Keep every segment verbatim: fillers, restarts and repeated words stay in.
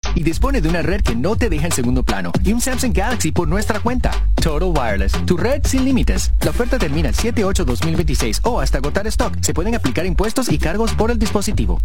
y dispone de una red que no te deja en segundo plano y un Samsung Galaxy por nuestra cuenta. Total Wireless, tu red sin límites. La oferta termina el siete ocho dos mil veintiséis o hasta agotar stock. Se pueden aplicar impuestos y cargos por el dispositivo.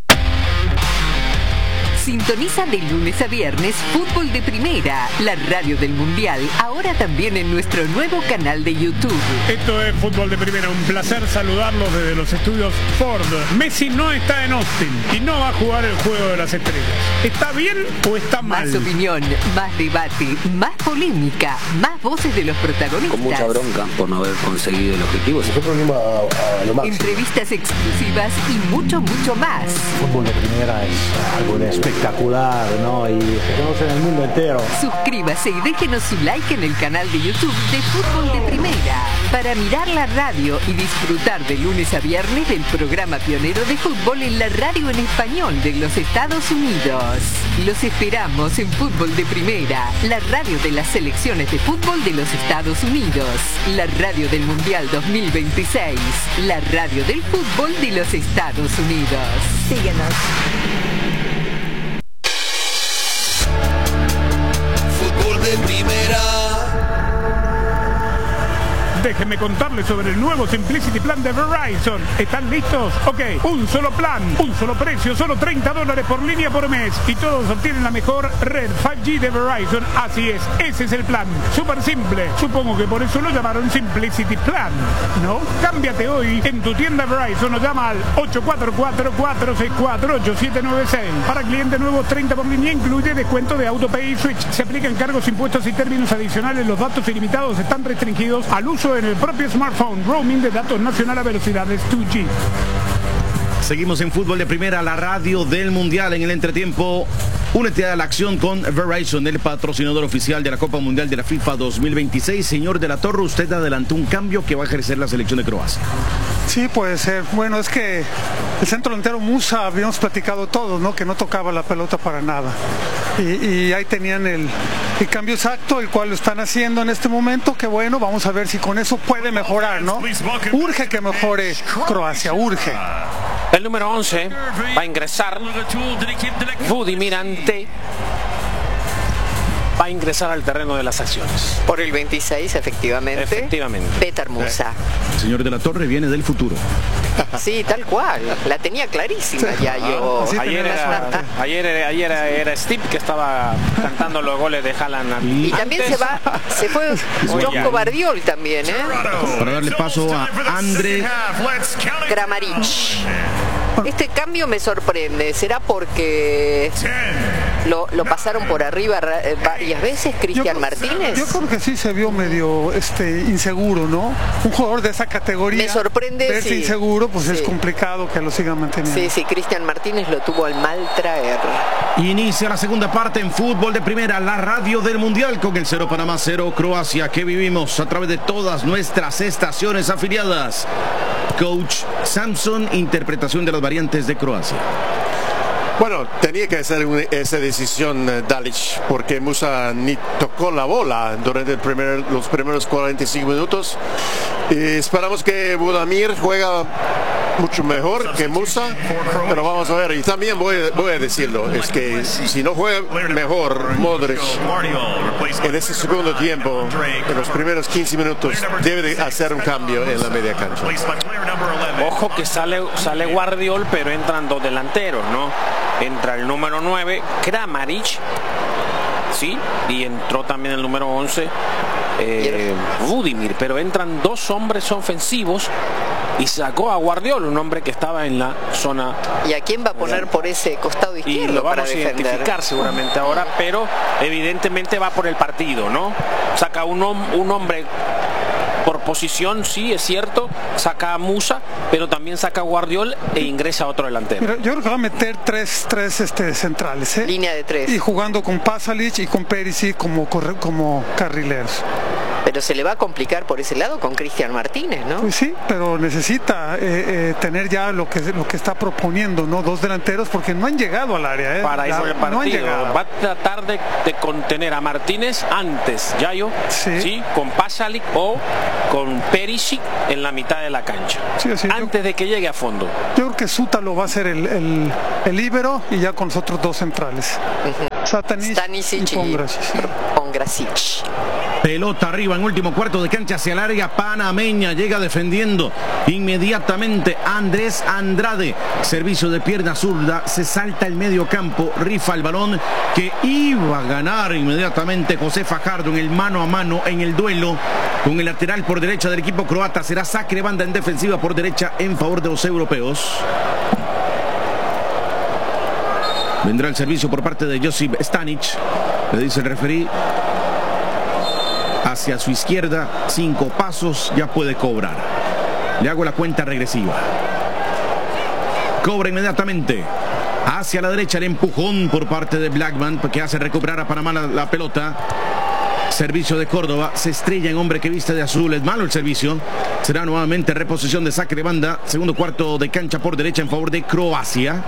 Sintoniza de lunes a viernes Fútbol de Primera, la radio del Mundial, ahora también en nuestro nuevo canal de YouTube. Esto es Fútbol de Primera, un placer saludarlos desde los estudios Ford. Messi no está en Austin y no va a jugar el Juego de las Estrellas. ¿Está bien o está mal? Más opinión, más debate, más polémica, más voces de los protagonistas. Con mucha bronca por no haber conseguido el objetivo. Es un problema a, a lo máximo. Entrevistas exclusivas y mucho, mucho más. Fútbol de Primera es algo de espectacular, ¿no? Y se conoce en el mundo entero. Suscríbase y déjenos su like en el canal de YouTube de Fútbol de Primera para mirar la radio y disfrutar de lunes a viernes del programa pionero de fútbol en la radio en español de los Estados Unidos. Los esperamos en Fútbol de Primera, la radio de las selecciones de fútbol de los Estados Unidos, la radio del Mundial dos mil veintiséis, la radio del fútbol de los Estados Unidos. Síguenos. De Primera. Déjenme contarles sobre el nuevo Simplicity Plan de Verizon. ¿Están listos? Ok, un solo plan, un solo precio, solo treinta dólares por línea por mes. Y todos obtienen la mejor red cinco G de Verizon. Así es, ese es el plan. Súper simple. Supongo que por eso lo llamaron Simplicity Plan, ¿no? Cámbiate hoy en tu tienda Verizon o llama al ocho cuatro cuatro, cuatro seis cuatro, ocho siete nueve seis. Para clientes nuevos, treinta por línea, incluye descuento de AutoPay y Switch. Se aplican cargos, impuestos y términos adicionales. Los datos ilimitados están restringidos al uso en el propio smartphone. Roaming de datos nacional a velocidades dos G. Seguimos en Fútbol de Primera, la radio del Mundial. En el entretiempo, únete a la acción con Verizon, el patrocinador oficial de la Copa Mundial de la FIFA dos mil veintiséis. Señor de la Torre, usted adelantó un cambio que va a ejercer la selección de Croacia. Sí, puede ser. Bueno, es que el centro delantero Musa, habíamos platicado todos, ¿no? Que no tocaba la pelota para nada. Y, y ahí tenían el, el cambio exacto, el cual lo están haciendo en este momento. Que bueno, vamos a ver si con eso puede mejorar, ¿no? Urge que mejore Croacia, urge. El número once va a ingresar. Budimir Ante va a ingresar al terreno de las acciones. Por el veintiséis, efectivamente. Efectivamente. Petar Musa. El señor de la Torre viene del futuro. Sí, tal cual. La tenía clarísima ya yo. Ah, ayer, era, ayer, era, ayer era, era Steve que estaba cantando los goles de Haaland. Y Antes, también se va, se fue Joko Bardiol también, ¿eh? Para darle paso a Andre Kramaric. Este cambio me sorprende. ¿Será porque lo, lo pasaron por arriba varias veces Cristian yo, Martínez? Yo creo que sí se vio medio este, inseguro, ¿no? Un jugador de esa categoría. Me sorprende. Verse sí. inseguro, pues sí. es complicado que lo sigan manteniendo. Sí, sí, Cristian Martínez lo tuvo al mal traer. Inicia la segunda parte en Fútbol de Primera, la radio del Mundial, con el cero Panamá, cero Croacia, que vivimos a través de todas nuestras estaciones afiliadas. Coach Samson, interpretación de las variantes de Croacia. Bueno, tenía que hacer una, esa decisión uh, Dalic, porque Musa ni tocó la bola durante el primer, los primeros cuarenta y cinco minutos. Y esperamos que Budimir juega mucho mejor que Musa, pero vamos a ver. Y también voy, voy a decirlo, es que si no juega mejor Modric en ese segundo tiempo, en los primeros quince minutos, debe de hacer un cambio en la media cancha. Ojo que sale, sale Guardiol, pero entran dos delanteros, ¿no? Entra el número nueve, Kramaric, sí, y entró también el número once, eh, Budimir, pero entran dos hombres ofensivos y sacó a Guardiol, un hombre que estaba en la zona. ¿Y a quién va a poner por ese costado izquierdo? Y lo vamos para a identificar seguramente ahora, pero evidentemente va por el partido, ¿no? Saca un, un hombre por posición, sí, es cierto, saca a Musa, pero también saca a Guardiol e ingresa a otro delantero. Mira, yo creo que va a meter tres, tres este, centrales, ¿eh? Línea de tres. Y jugando con Pasalic y con Perisic como, como carrileros. Pero se le va a complicar por ese lado con Cristian Martínez, ¿no? Pues sí, pero necesita eh, eh, tener ya lo que lo que está proponiendo, ¿no? Dos delanteros, porque no han llegado al área, ¿eh? Para eso el partido. No han llegado. Va a tratar de, de contener a Martínez antes, Yayo, sí, ¿sí? Con Pasalic o con Perisic en la mitad de la cancha. Sí, sí, antes yo, de que llegue a fondo. Yo creo que Sútalo va a ser el, el, el líbero y ya con los otros dos centrales. Uh-huh. Stanisic, Stanisic y Pongracic. Pongracic. Pelota arriba en último cuarto de cancha hacia el área panameña. Llega defendiendo inmediatamente Andrés Andrade. Servicio de pierna zurda. Se salta el medio campo. Rifa el balón que iba a ganar inmediatamente José Fajardo en el mano a mano en el duelo con el lateral por derecha del equipo croata. Será saque de banda en defensiva por derecha en favor de los europeos. Vendrá el servicio por parte de Josip Stanic. Le dice el referí. Hacia su izquierda, cinco pasos, ya puede cobrar. Le hago la cuenta regresiva. Cobra inmediatamente. Hacia la derecha el empujón por parte de Blackman, que hace recuperar a Panamá la, la pelota. Servicio de Córdoba, se estrella en hombre que viste de azul. Es malo el servicio. Será nuevamente reposición de saque de banda. Segundo cuarto de cancha por derecha en favor de Croacia.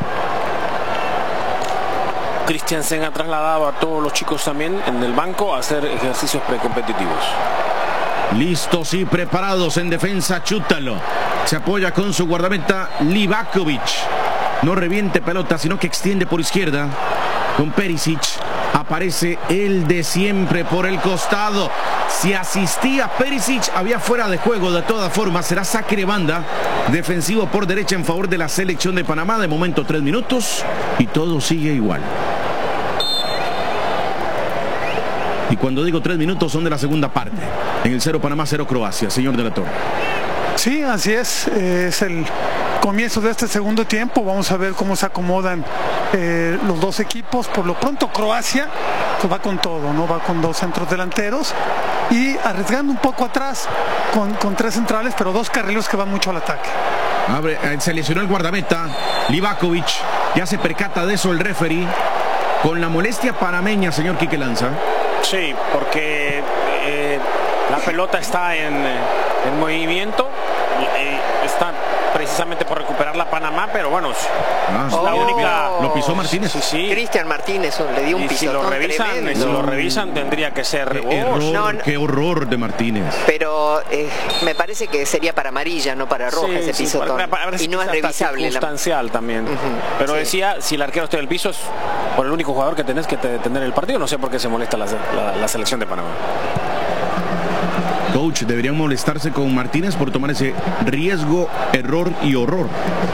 Christiansen ha trasladado a todos los chicos también en el banco a hacer ejercicios precompetitivos. Listos y preparados en defensa, Chútalo. Se apoya con su guardameta Livakovic. No reviente pelota, sino que extiende por izquierda. Con Perisic. Aparece el de siempre por el costado. Si asistía Perisic, había fuera de juego. De todas formas, será saque de banda. Defensivo por derecha en favor de la selección de Panamá. De momento, tres minutos. Y todo sigue igual. Y cuando digo tres minutos, son de la segunda parte. En el cero Panamá, cero Croacia. Señor de la Torre. Sí, así es. Eh, es el comienzo de este segundo tiempo. Vamos a ver cómo se acomodan eh, los dos equipos. Por lo pronto Croacia pues va con todo, ¿no? Va con dos centros delanteros y arriesgando un poco atrás con, con tres centrales, pero dos carrileros que van mucho al ataque. Abre, eh, se lesionó el guardameta Livakovic. Ya se percata de eso el referee. Con la molestia panameña, señor Quique Lanza. Sí, porque eh, la pelota está en, en movimiento. Eh, está precisamente por recuperar la Panamá, pero bueno, ah, es la oh, única. Lo pisó Martínez. Sí, sí. Cristian Martínez le dio un pisotón. Si lo revisan, tremendo. si lo revisan tendría que ser. Qué error, no, no. Qué horror de Martínez. Pero eh, me parece que sería para amarilla, no para roja, sí, ese sí, pisotón. Para, para, para, y no es revisable. Circunstancial la... también. Uh-huh. Pero sí. Decía, si el arquero está en el piso es por el único jugador que tenés que detener el partido. No sé por qué se molesta la, la, la selección de Panamá. Coach, deberían molestarse con Martínez por tomar ese riesgo, error y horror.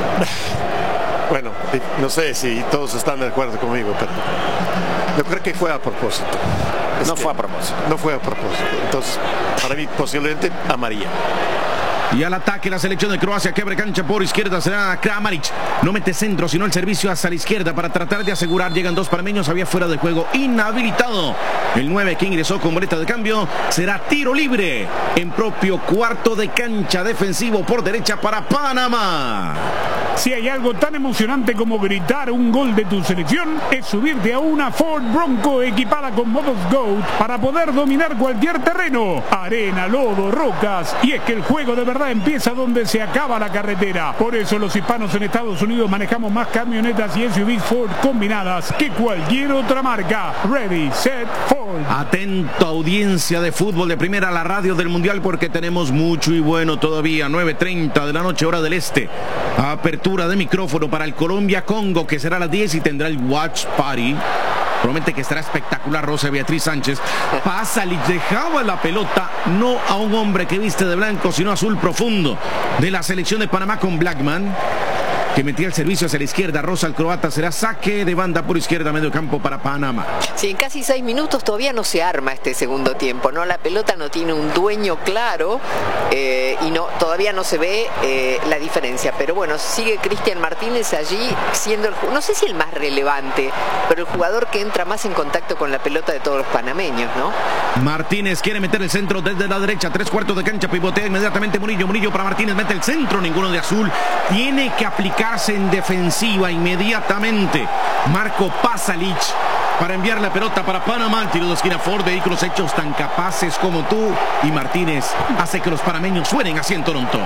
Bueno, no sé si todos están de acuerdo conmigo, pero yo creo que fue a propósito. Es no fue a propósito. No fue a propósito. Entonces, para mí, posiblemente amarilla. Y al ataque la selección de Croacia que abre cancha por izquierda será Kramaric. No mete centro, sino el servicio hacia la izquierda para tratar de asegurar. Llegan dos panameños, había fuera de juego, inhabilitado. El nueve que ingresó con boleta de cambio será tiro libre en propio cuarto de cancha defensivo por derecha para Panamá. Si hay algo tan emocionante como gritar un gol de tu selección, es subirte a una Ford Bronco equipada con modos GOAT para poder dominar cualquier terreno, arena, lodo, rocas. Y es que el juego de verdad empieza donde se acaba la carretera. Por eso los hispanos en Estados Unidos manejamos más camionetas y S U Vs Ford combinadas que cualquier otra marca. Ready, set, Ford. Atento audiencia de fútbol de primera, la radio del mundial, porque tenemos mucho y bueno todavía. Nueve treinta de la noche, hora del este. Apertura de micrófono para el Colombia-Congo, que será a las diez y tendrá el Watch Party. Promete que estará espectacular. Rosa Beatriz Sánchez. Pasalic dejaba la pelota no a un hombre que viste de blanco, sino azul profundo de la selección de Panamá con Blackman, que metía el servicio hacia la izquierda. Rosa, el croata, será saque de banda por izquierda, medio campo para Panamá. Sí, en casi seis minutos todavía no se arma este segundo tiempo, ¿no? La pelota no tiene un dueño claro eh, y no todavía no se ve eh, la diferencia. Pero bueno, sigue Cristian Martínez allí siendo, el, no sé si el más relevante, pero el jugador que entra más en contacto con la pelota de todos los panameños, ¿no? Martínez quiere meter el centro desde la derecha, tres cuartos de cancha, pivotea inmediatamente Murillo. Murillo para Martínez, mete el centro, ninguno de azul. Tiene que aplicar en defensiva inmediatamente Marco Pasalic para enviar la pelota para Panamá. Tiro de esquina Ford, vehículos hechos tan capaces como tú. Y Martínez hace que los panameños suenen así en Toronto.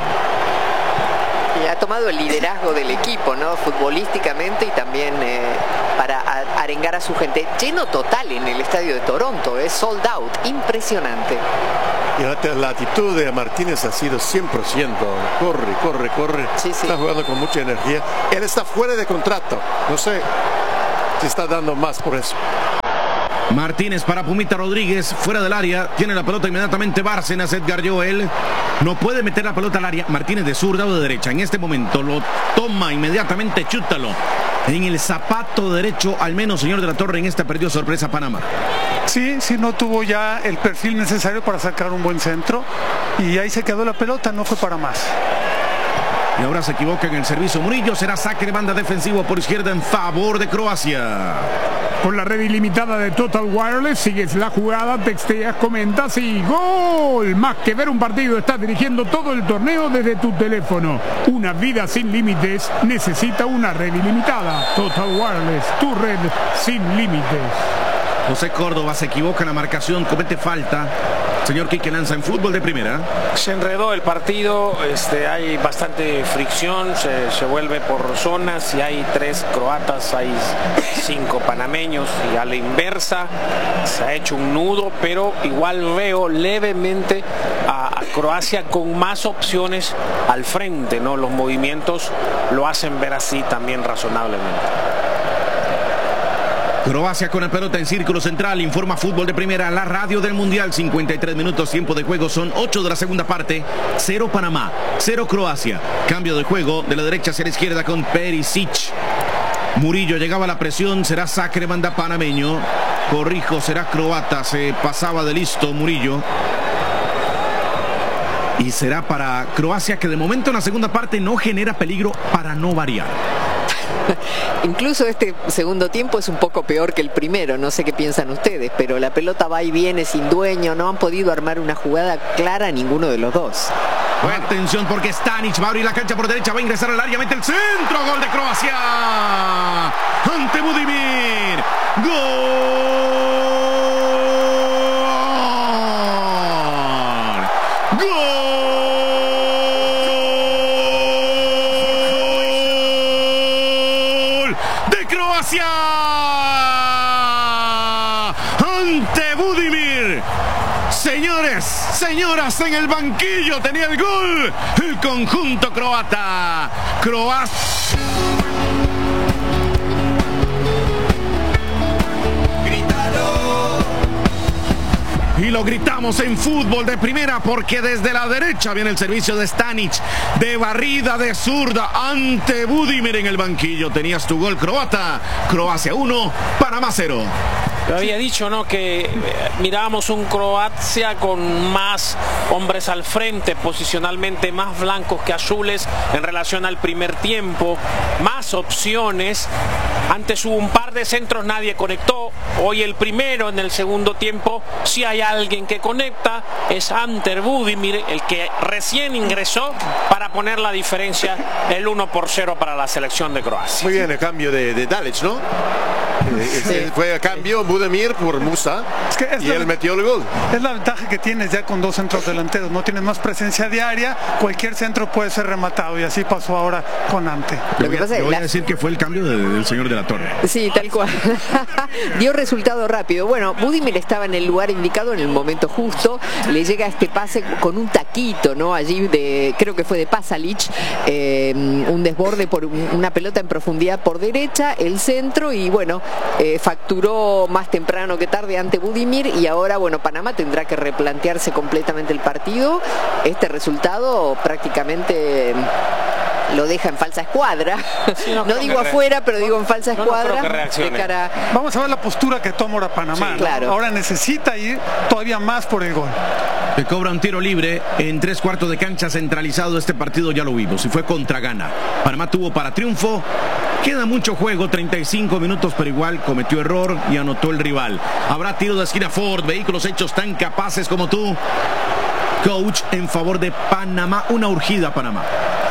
Y ha tomado el liderazgo del equipo, ¿no? Futbolísticamente y también eh, para a, arengar a su gente. Lleno total en el estadio de Toronto, es sold out, impresionante. Y la, la actitud de Martínez ha sido cien por ciento. Corre, corre, corre. Sí, sí. Está jugando con mucha energía. Él está fuera de contrato. No sé si está dando más por eso. Martínez para Pumita Rodríguez, fuera del área, tiene la pelota inmediatamente Bárcenas, Edgar Joel, no puede meter la pelota al área, Martínez de zurda o de derecha, en este momento lo toma inmediatamente, chútalo, en el zapato derecho, al menos señor de la Torre, en esta perdió sorpresa Panamá. Sí, sí, no tuvo ya el perfil necesario para sacar un buen centro, y ahí se quedó la pelota, no fue para más. Y ahora se equivoca en el servicio Murillo, será saque de banda defensivo por izquierda en favor de Croacia. Con la red ilimitada de Total Wireless, sigues la jugada, texteas, comentas y ¡gol! Más que ver un partido, estás dirigiendo todo el torneo desde tu teléfono. Una vida sin límites necesita una red ilimitada. Total Wireless, tu red sin límites. José Córdoba se equivoca en la marcación, comete falta. Señor Quique Lanza, en fútbol de primera. Se enredó el partido, este, hay bastante fricción, se, se vuelve por zonas. Si hay tres croatas, hay cinco panameños, y a la inversa se ha hecho un nudo, pero igual veo levemente a, a Croacia con más opciones al frente, ¿no? Los movimientos lo hacen ver así también razonablemente. Croacia con la pelota en círculo central, informa Fútbol de Primera, la radio del Mundial, cincuenta y tres minutos, tiempo de juego, son ocho de la segunda parte, cero Panamá, cero Croacia, cambio de juego de la derecha hacia la izquierda con Perisic. Murillo llegaba a la presión, será saque de banda panameño, corrijo, será croata, se pasaba de listo Murillo. Y será para Croacia, que de momento en la segunda parte no genera peligro para no variar. Incluso este segundo tiempo es un poco peor que el primero, no sé qué piensan ustedes, pero la pelota va y viene sin dueño, no han podido armar una jugada clara ninguno de los dos. Bueno. Atención porque Stanic va a abrir la cancha por derecha, va a ingresar al área, mete el centro, gol de Croacia ante Budimir, gol, gol. Ante Budimir. Señores, señoras, en el banquillo tenía el gol el conjunto croata. Croacia. Y lo gritamos en Fútbol de Primera porque desde la derecha viene el servicio de Stanic, de barrida de zurda ante Budimir en el banquillo. Tenías tu gol croata. Croacia uno, Panamá cero. Lo había dicho, ¿no? Que mirábamos un Croacia con más hombres al frente, posicionalmente más blancos que azules en relación al primer tiempo, más opciones. Antes hubo un par de centros, nadie conectó. Hoy el primero, en el segundo tiempo, si hay alguien que conecta, es Ante Budimir, el que recién ingresó para poner la diferencia, el uno por cero para la selección de Croacia. Muy bien, el cambio de, de Dalic, ¿no? Sí. Fue a cambio Budimir por Musa, es que es y la, él metió el gol. Es la ventaja que tienes ya con dos centros delanteros, no tienes más presencia diaria, cualquier centro puede ser rematado, y así pasó ahora con Ante. Lo que pasa es que voy a decir que fue el cambio de, del señor de la Torre. Sí, tal cual. Dio resultado rápido. Bueno, Budimir estaba en el lugar indicado en el momento justo, le llega este pase con un taquito, ¿no? Allí de, creo que fue de Pasalic, eh, un desborde por una pelota en profundidad por derecha, el centro, y bueno, Eh, facturó más temprano que tarde ante Budimir, y ahora, bueno, Panamá tendrá que replantearse completamente el partido. Este resultado prácticamente lo deja en falsa escuadra. Sí, no no digo afuera, pero digo en falsa escuadra. No, no de cara... Vamos a ver la postura que toma ahora Panamá. Sí, claro. ¿no? Ahora necesita ir todavía más por el gol. Que cobra un tiro libre en tres cuartos de cancha centralizado. Este partido ya lo vimos y fue contra Ghana. Panamá tuvo para triunfo. Queda mucho juego, treinta y cinco minutos, pero igual cometió error y anotó el rival. Habrá tiro de esquina Ford, vehículos hechos tan capaces como tú. Coach en favor de Panamá, una urgida Panamá.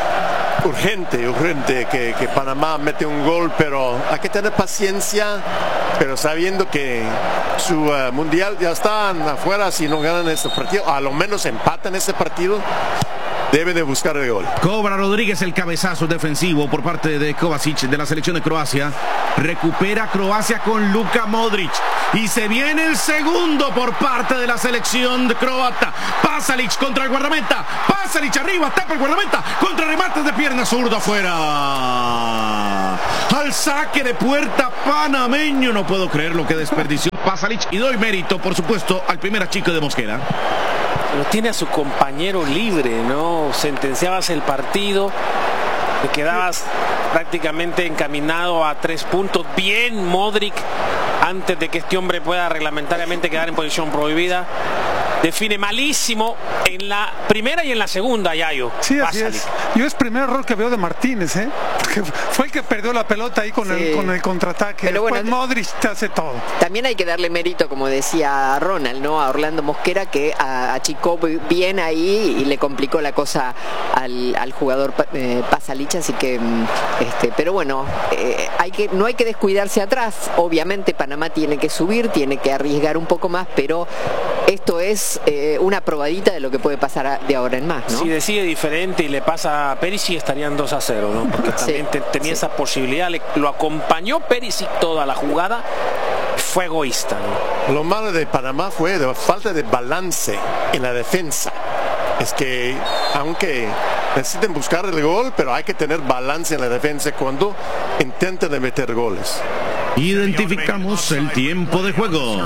Urgente, urgente que, que Panamá mete un gol, pero hay que tener paciencia, pero sabiendo que su uh, mundial ya están afuera si no ganan este partido, a lo menos empatan este partido. Debe de buscar el gol. Cobra Rodríguez el cabezazo defensivo por parte de Kovacic de la selección de Croacia. Recupera Croacia con Luka Modric. Y se viene el segundo por parte de la selección de croata. Pasalic contra el guardameta. Pasalic arriba, tapa el guardameta. Contra remates de pierna zurda afuera. Al saque de puerta panameño. No puedo creer lo que desperdició Pasalic, y doy mérito, por supuesto, al primer achique de Mosquera. Lo tiene a su compañero libre, ¿no? Sentenciabas el partido, te quedabas prácticamente encaminado a tres puntos. Bien Modric, antes de que este hombre pueda reglamentariamente quedar en posición prohibida. Define malísimo en la primera y en la segunda, Yayo. Sí, así es. Yo es el primer error que veo de Martínez, ¿eh? Porque fue el que perdió la pelota ahí con, sí. el, con el contraataque. Pero Después bueno, Modric te hace todo. También hay que darle mérito, como decía Ronald, ¿no? A Orlando Mosquera, que achicó bien ahí y le complicó la cosa al, al jugador eh, Pasalic, así que este, pero bueno, eh, hay que, no hay que descuidarse atrás. Obviamente Panamá tiene que subir, tiene que arriesgar un poco más, pero esto es Eh, una probadita de lo que puede pasar a, de ahora en más, ¿no? Si decide diferente y le pasa a Perisic, estarían dos a cero, ¿no? Porque también sí, te, tenía sí. esa posibilidad, le, lo acompañó Perisic toda la jugada, fue egoísta, ¿no? Lo malo de Panamá fue la falta de balance en la defensa. Es que aunque necesiten buscar el gol, pero hay que tener balance en la defensa cuando intenten de meter goles. Identificamos el tiempo de juego.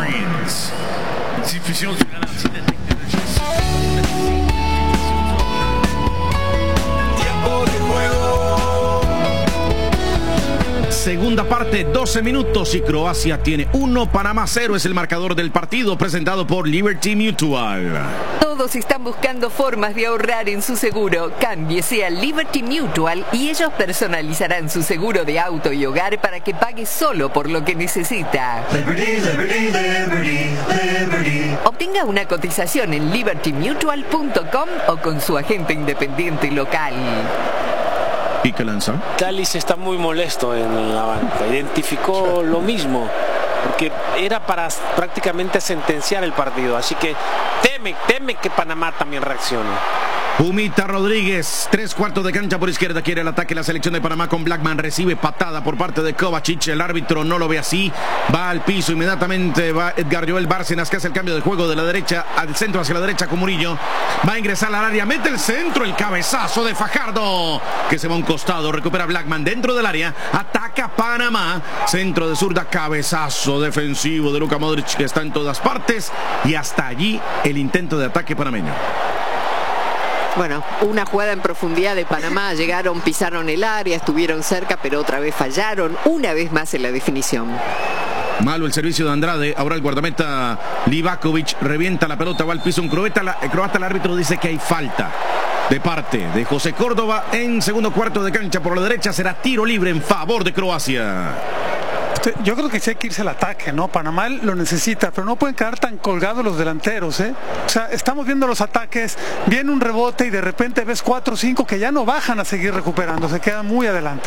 Segunda parte, doce minutos y Croacia tiene uno, Panamá cero es el marcador del partido, presentado por Liberty Mutual. Todos están buscando formas de ahorrar en su seguro. Cámbiese a Liberty Mutual y ellos personalizarán su seguro de auto y hogar para que pague solo por lo que necesita. Liberty, Liberty, Liberty, Liberty. Obtenga una cotización en liberty mutual punto com o con su agente independiente local. ¿Y qué lanza? Talis está muy molesto en la banca. Identificó lo mismo, porque era para prácticamente sentenciar el partido. Así que teme, teme que Panamá también reaccione. Pumita Rodríguez, tres cuartos de cancha por izquierda, quiere el ataque la selección de Panamá con Blackman, recibe patada por parte de Kovacic, el árbitro no lo ve así, va al piso, inmediatamente va Edgar Joel Bárcenas, que hace el cambio de juego de la derecha al centro hacia la derecha con Murillo, va a ingresar al área, mete el centro, el cabezazo de Fajardo, que se va a un costado, recupera Blackman dentro del área, ataca Panamá, centro de zurda, cabezazo defensivo de Luka Modric, que está en todas partes, y hasta allí el intento de ataque panameño. Bueno, una jugada en profundidad de Panamá, llegaron, pisaron el área, estuvieron cerca, pero otra vez fallaron, una vez más en la definición. Malo el servicio de Andrade, ahora el guardameta Livakovic revienta la pelota, va al piso un croata, la, el croata, el árbitro dice que hay falta de parte de José Córdoba en segundo cuarto de cancha por la derecha, será tiro libre en favor de Croacia. Yo creo que sí hay que irse al ataque, ¿no? Panamá lo necesita, pero no pueden quedar tan colgados los delanteros, ¿eh? O sea, estamos viendo los ataques, viene un rebote y de repente ves cuatro o cinco que ya no bajan a seguir recuperando, se quedan muy adelante.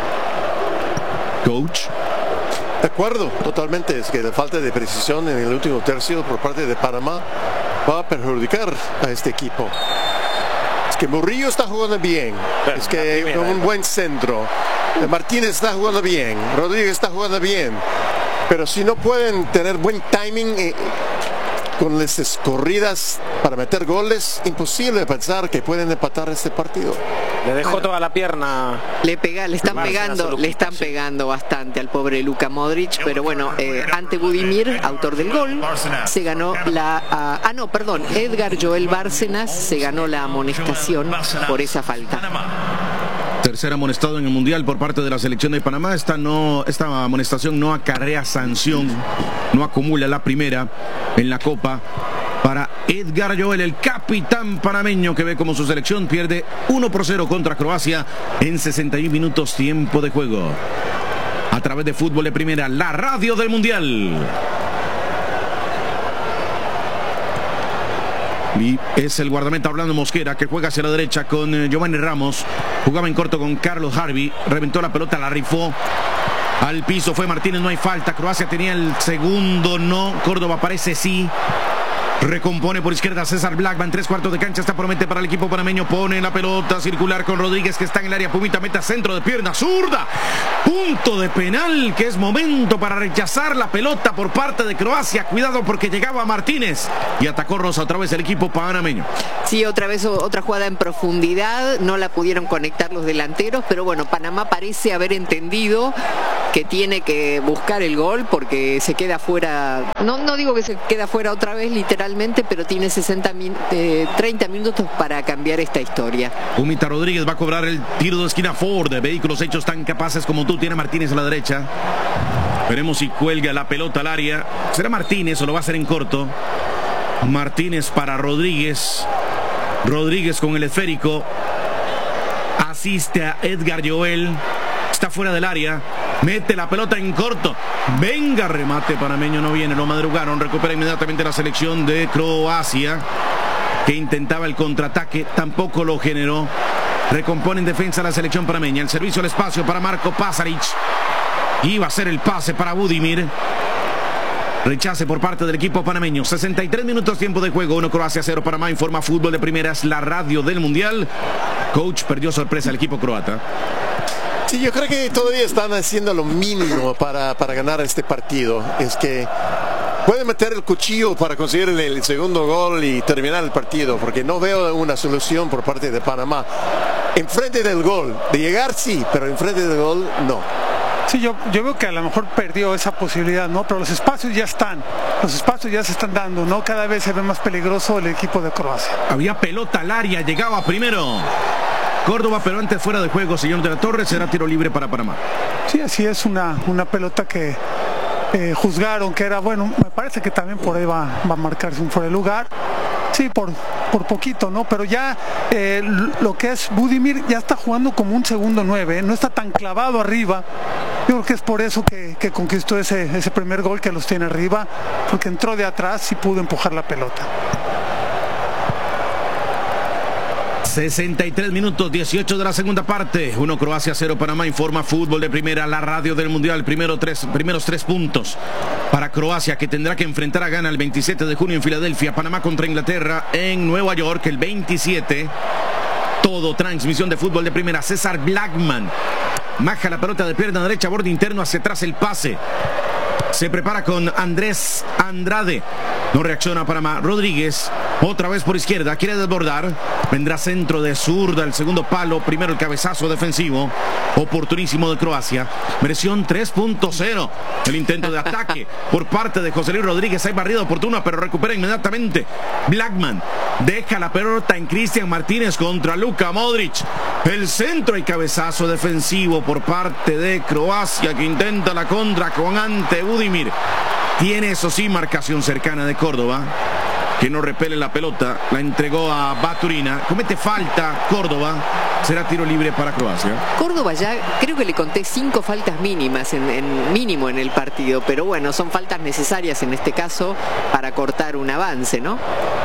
Coach. De acuerdo, totalmente, es que la falta de precisión en el último tercio por parte de Panamá va a perjudicar a este equipo. Es que Murillo está jugando bien, pero es que con un buen centro. Martínez está jugando bien, Rodríguez está jugando bien, pero si no pueden tener buen timing eh, con las corridas para meter goles, imposible pensar que pueden empatar este partido. Le dejó toda la pierna. Le pega, le están pegando, le están pegando bastante al pobre Luka Modric, pero bueno, eh, ante Budimir, autor del gol, se ganó la ah, ah no, perdón, Edgar Joel Bárcenas se ganó la amonestación por esa falta. Tercer amonestado en el Mundial por parte de la selección de Panamá. Esta, no, esta amonestación no acarrea sanción, no acumula la primera en la Copa para Edgar Joel, el capitán panameño, que ve como su selección pierde uno por cero contra Croacia en sesenta y un minutos tiempo de juego. A través de Fútbol de Primera, la radio del Mundial. Y es el guardameta Orlando Mosquera, que juega hacia la derecha con eh, Giovanni Ramos. Jugaba en corto con Carlos Harvey. Reventó la pelota, la rifó al piso. Fue Martínez, no hay falta. Croacia tenía el segundo, no. Córdoba parece sí. Recompone por izquierda César Blackman, tres cuartos de cancha, está promete para el equipo panameño, pone la pelota circular con Rodríguez, que está en el área, Pumita mete a centro de pierna zurda, punto de penal, que es momento para rechazar la pelota por parte de Croacia, cuidado porque llegaba Martínez y atacó Rosa otra vez el equipo panameño. Sí, otra vez otra jugada en profundidad, no la pudieron conectar los delanteros, pero bueno, Panamá parece haber entendido que tiene que buscar el gol porque se queda fuera, no, no digo que se queda fuera otra vez literalmente, pero tiene sesenta min, eh, treinta minutos para cambiar esta historia. Humita Rodríguez va a cobrar el tiro de esquina. Ford, vehículos hechos tan capaces como tú, tiene Martínez a la derecha. Veremos si cuelga la pelota al área. ¿Será Martínez o lo va a hacer en corto? Martínez para Rodríguez. Rodríguez con el esférico. Asiste a Edgar Joel. Está fuera del área. Mete la pelota en corto. Venga, remate panameño, no viene. Lo madrugaron. Recupera inmediatamente la selección de Croacia, que intentaba el contraataque. Tampoco lo generó. Recompone en defensa la selección panameña. El servicio al espacio para Marko Pasaric. Iba a ser el pase para Budimir. Rechace por parte del equipo panameño. sesenta y tres minutos tiempo de juego. uno Croacia, cero Panamá. Informa Fútbol de Primera, es la radio del Mundial. Coach, perdió sorpresa el equipo croata. Sí, yo creo que todavía están haciendo lo mínimo para, para ganar este partido. Es que pueden meter el cuchillo para conseguir el, el segundo gol y terminar el partido, porque no veo una solución por parte de Panamá. Enfrente del gol, de llegar sí, pero enfrente del gol no. Sí, yo, yo veo que a lo mejor perdió esa posibilidad, ¿no? Pero los espacios ya están, los espacios ya se están dando, ¿no? Cada vez se ve más peligroso el equipo de Croacia. Había pelota al área, llegaba primero Córdoba, pero antes fuera de juego, señor de la Torre, será tiro libre para Panamá. Sí, así es, una, una pelota que eh, juzgaron que era, bueno, me parece que también por ahí va, va a marcarse un fuera de lugar. Sí, por, por poquito, ¿no? Pero ya eh, lo que es Budimir ya está jugando como un segundo nueve, ¿eh? No está tan clavado arriba. Yo creo que es por eso que, que conquistó ese, ese primer gol, que los tiene arriba, porque entró de atrás y pudo empujar la pelota. sesenta y tres minutos, dieciocho de la segunda parte. uno Croacia, cero Panamá. Informa Fútbol de Primera, la radio del Mundial. Primero tres, primeros tres puntos para Croacia, que tendrá que enfrentar a Ghana el veintisiete de junio en Filadelfia. Panamá contra Inglaterra en Nueva York el veintisiete. Todo transmisión de Fútbol de Primera. César Blackman maja la pelota de pierna derecha, borde interno, hacia atrás el pase. Se prepara con Andrés Andrade. No reacciona Panamá. Rodríguez, otra vez por izquierda, quiere desbordar. Vendrá centro de zurda, el segundo palo. Primero el cabezazo defensivo. Oportunísimo de Croacia. Versión tres punto cero. El intento de ataque por parte de José Luis Rodríguez. Hay barrida oportuna, pero recupera inmediatamente Blackman. Deja la pelota en Cristian Martínez contra Luka Modric. El centro y cabezazo defensivo por parte de Croacia, que intenta la contra con ante Budimir. Tiene, eso sí, marcación cercana de Córdoba, que no repele la pelota. La entregó a Baturina. Comete falta Córdoba. Será tiro libre para Croacia. Córdoba ya creo que le conté cinco faltas mínimas en, en mínimo en el partido, pero bueno, son faltas necesarias en este caso para cortar un avance, ¿no?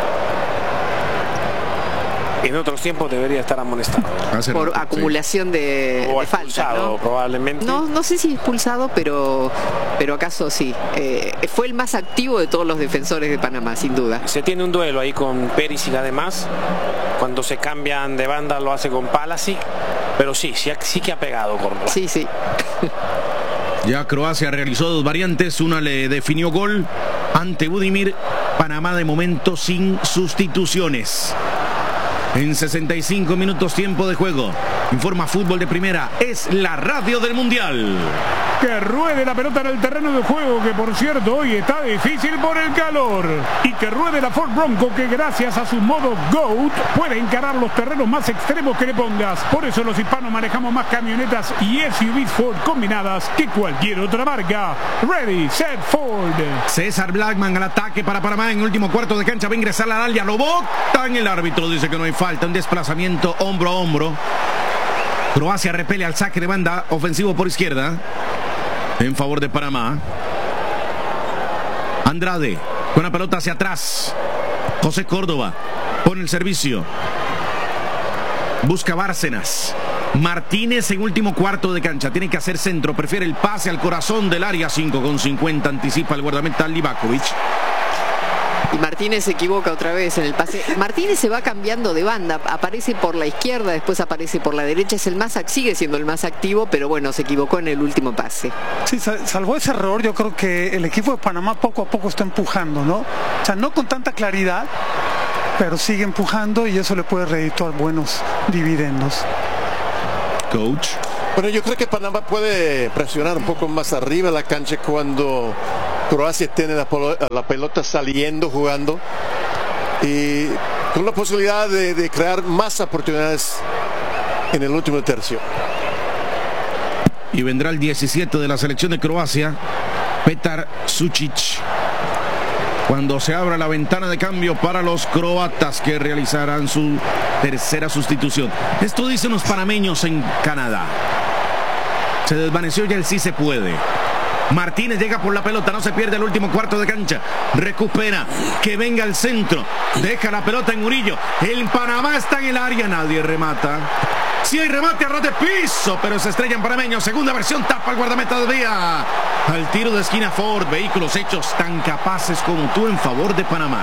En otros tiempos debería estar amonestado. Por acumulación de, o de falta, ¿no? Probablemente. No, no sé si expulsado, pero, pero acaso sí. Eh, fue el más activo de todos los defensores de Panamá, sin duda. Se tiene un duelo ahí con Perisic además. Cuando se cambian de banda lo hace con Palasi. Pero sí, sí, sí que ha pegado Córdoba. Sí, sí. Ya Croacia realizó dos variantes. Una le definió gol ante Budimir. Panamá de momento sin sustituciones. En sesenta y cinco minutos tiempo de juego. Informa Fútbol de Primera, es la radio del Mundial. Que ruede la pelota en el terreno de juego, que por cierto hoy está difícil por el calor. Y que ruede la Ford Bronco, que gracias a su modo GOAT puede encarar los terrenos más extremos que le pongas. Por eso los hispanos manejamos más camionetas y S U Vs Ford combinadas que cualquier otra marca. Ready, set, Ford. César Blackman al ataque para Panamá en el último cuarto de cancha. Va a ingresar la Dalia, lo botan. El árbitro dice que no hay falta. Un desplazamiento hombro a hombro. Croacia repele al saque de banda ofensivo por izquierda en favor de Panamá. Andrade con la pelota hacia atrás. José Córdoba pone el servicio. Busca Bárcenas. Martínez en último cuarto de cancha. Tiene que hacer centro. Prefiere el pase al corazón del área. cinco con cincuenta. Anticipa el guardameta Livakovic. Y Martínez se equivoca otra vez en el pase. Martínez se va cambiando de banda, aparece por la izquierda, después aparece por la derecha, es el más, sigue siendo el más activo, pero bueno, se equivocó en el último pase. Sí, salvo ese error, yo creo que el equipo de Panamá poco a poco está empujando, ¿no? O sea, no con tanta claridad, pero sigue empujando y eso le puede redituar buenos dividendos. Coach. Bueno, yo creo que Panamá puede presionar un poco más arriba la cancha cuando Croacia tiene la, la pelota saliendo, jugando, y con la posibilidad de, de crear más oportunidades en el último tercio. Y vendrá el diecisiete de la selección de Croacia, Petar Sučić, cuando se abra la ventana de cambio para los croatas, que realizarán su tercera sustitución. Esto dicen los panameños en Canadá. Se desvaneció ya el sí se puede. Martínez llega por la pelota, no se pierde el último cuarto de cancha, recupera, que venga al centro, deja la pelota en Murillo, el Panamá está en el área, nadie remata. Si hay remate a ras de piso, pero se estrella en panameño. Segunda versión, tapa el guardameta de Vía. Al tiro de esquina Ford, vehículos hechos tan capaces como tú en favor de Panamá.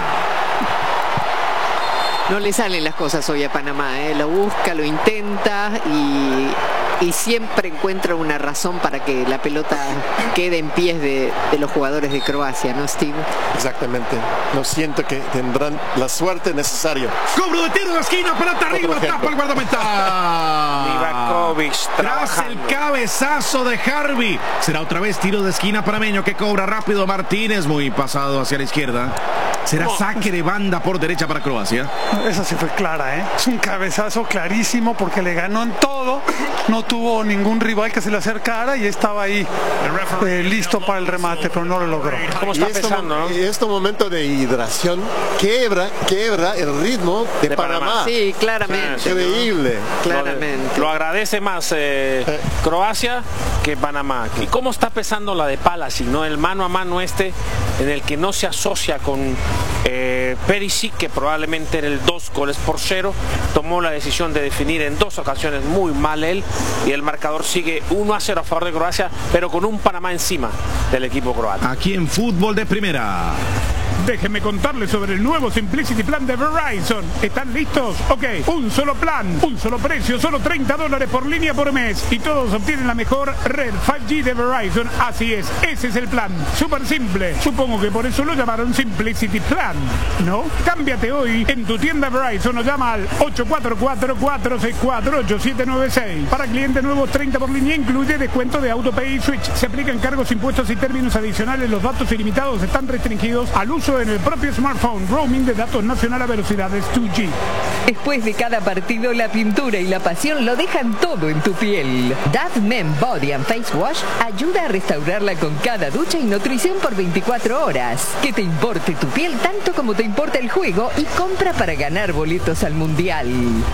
No le salen las cosas hoy a Panamá, ¿eh? Lo busca, lo intenta y, y siempre encuentra una razón para que la pelota quede en pies de, de los jugadores de Croacia, ¿no, Steve? Exactamente. No siento que tendrán la suerte necesaria. Cobro de tiro de esquina, pelota arriba, tapa el guardameta. Livakovic tras el cabezazo de Harvey. Será otra vez tiro de esquina panameño, que cobra rápido Martínez, muy pasado hacia la izquierda. Será saque de banda por derecha para Croacia. Esa sí fue clara, ¿eh? Es un cabezazo clarísimo porque le ganó en todo. No tuvo ningún rival que se le acercara y estaba ahí eh, listo para el remate, pero no lo logró. ¿Cómo está pesando, no? Y este momento de hidratación quiebra, quiebra el ritmo de, de Panamá. Panamá. Sí, claramente. Sí, increíble. ¿No? Claramente. Lo, lo agradece más eh, eh. Croacia que Panamá. ¿Y cómo está pesando la de Palasi, no? El mano a mano este, en el que no se asocia con eh, Perisic, que probablemente era el dos goles por cero, tomó la decisión de definir en dos ocasiones muy mal él, y el marcador sigue uno a cero a favor de Croacia, pero con un Panamá encima del equipo croata. Aquí en Fútbol de Primera. Déjenme contarles sobre el nuevo Simplicity Plan de Verizon. ¿Están listos? Ok, un solo plan, un solo precio, solo treinta dólares por línea por mes. Y todos obtienen la mejor red cinco G de Verizon. Así es, ese es el plan. Súper simple. Supongo que por eso lo llamaron Simplicity Plan, ¿no? Cámbiate hoy en tu tienda Verizon o llama al ocho cuatro cuatro, cuatro seis cuatro, ocho siete nueve seis. Para clientes nuevos, treinta por línea, incluye descuento de AutoPay y Switch. Se aplican cargos, impuestos y términos adicionales. Los datos ilimitados están restringidos al uso en el propio smartphone. Roaming de datos nacional a velocidades dos G. Después de cada partido, la pintura y la pasión lo dejan todo en tu piel. Dove Men Body and Face Wash ayuda a restaurarla con cada ducha y nutrición por veinticuatro horas. Que te importe tu piel tanto como te importa el juego, y compra para ganar boletos al Mundial.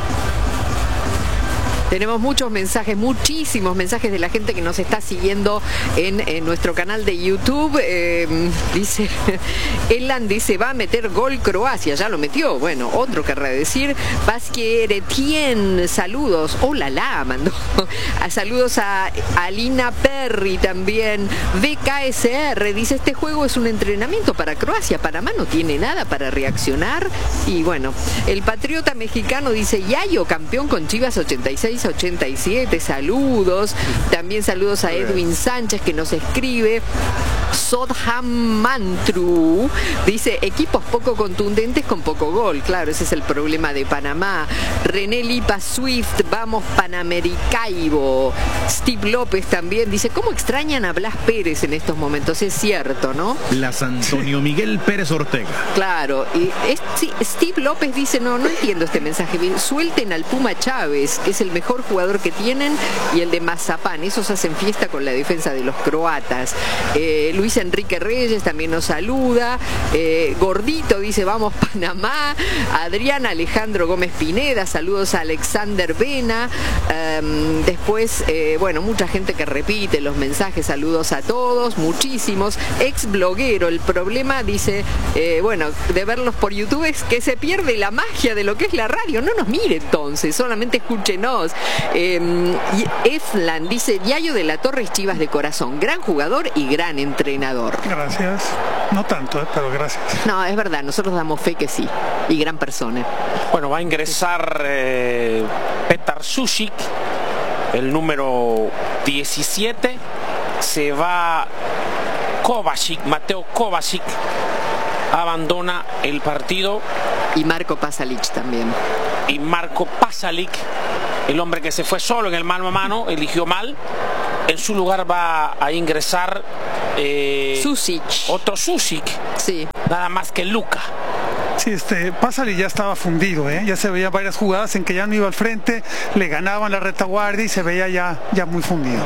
Tenemos muchos mensajes, muchísimos mensajes de la gente que nos está siguiendo en, en nuestro canal de YouTube. Eh, dice, Elan dice, va a meter gol Croacia, ya lo metió. Bueno, otro querrá decir. Vázquez Eretien, saludos. Hola, la mandó. A saludos a Alina Perry también. V K S R dice, este juego es un entrenamiento para Croacia. Panamá no tiene nada para reaccionar. Y bueno, el patriota mexicano dice, Yayo, campeón con Chivas ochenta y seis ochenta y siete, saludos. También saludos a Edwin Sánchez, que nos escribe. Sodham Mantru dice, equipos poco contundentes con poco gol. Claro, ese es el problema de Panamá. René Lipa Swift, vamos Panamericaibo. Steve López también dice, ¿cómo extrañan a Blas Pérez en estos momentos? Es cierto, ¿no? Las Antonio Miguel Pérez Ortega. Claro, y es, sí, Steve López dice, no, no entiendo este mensaje bien. Suelten al Puma Chávez, que es el mejor jugador que tienen, y el de Mazapán. Esos hacen fiesta con la defensa de los croatas. Eh, Luis Enrique Reyes también nos saluda. Eh, Gordito dice, vamos Panamá. Adrián Alejandro Gómez Pineda, saludos a Alexander Vena. Um, después, eh, bueno, mucha gente que repite los mensajes, saludos a todos, muchísimos. Ex bloguero, el problema, dice, eh, bueno, de verlos por YouTube es que se pierde la magia de lo que es la radio. No nos mire entonces, solamente escúchenos. Eh, Eflan dice, Yayo de la Torre es Chivas de corazón, gran jugador y gran entrenador. Gracias. No tanto, eh, pero gracias. No, es verdad, nosotros damos fe que sí. Y gran persona. Bueno, va a ingresar eh, Petar Sušić, el número diecisiete. Se va Kovacic, Mateo Kovacic. Abandona el partido. Y Marco Pasalic también. Y Marco Pasalic el hombre que se fue solo en el mano a mano, eligió mal. En su lugar va a ingresar eh, Susic. Otto Susic. Sí. Nada más que Luka. Sí, este, Pásale ya estaba fundido, ¿eh? Ya se veían varias jugadas en que ya no iba al frente, le ganaban la retaguardia y se veía ya, ya muy fundido.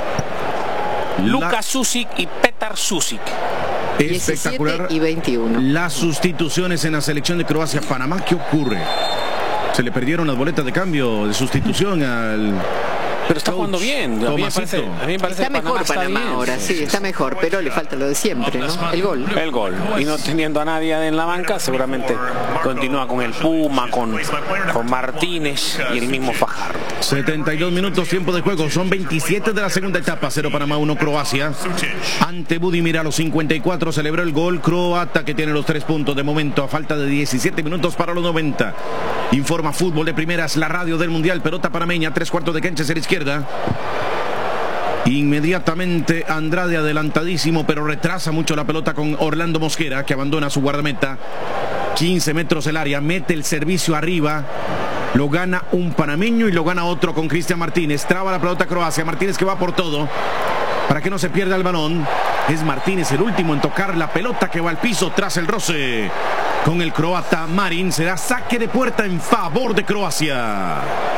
Luka Susic y Petar Susic. Espectacular. diecisiete y veintiuno. Las sustituciones en la selección de Croacia-Panamá, ¿qué ocurre? Se le perdieron las boletas de cambio de sustitución al... Pero está jugando bien. A mí me parece, a mí me parece está que mejor Panamá, Panamá está ahora, sí, está mejor, pero le falta lo de siempre, ¿no? El gol. El gol. Y no teniendo a nadie en la banca, seguramente continúa con el Puma, con, con Martínez y el mismo Fajardo. setenta y dos minutos tiempo de juego, son veintisiete de la segunda etapa, cero Panamá, uno Croacia. Ante Budimir a los cincuenta y cuatro celebró el gol croata que tiene los tres puntos de momento a falta de diecisiete minutos para los noventa. Informa Fútbol de Primeras, la radio del Mundial, pelota panameña, tres cuartos de cancha hacia la izquierda. Inmediatamente Andrade adelantadísimo, pero retrasa mucho la pelota con Orlando Mosquera, que abandona su guardameta. quince metros el área, mete el servicio arriba. Lo gana un panameño y lo gana otro con Cristian Martínez. Traba la pelota Croacia, Martínez que va por todo para que no se pierda el balón. Es Martínez el último en tocar la pelota que va al piso tras el roce con el croata Marin. Será saque de puerta en favor de Croacia.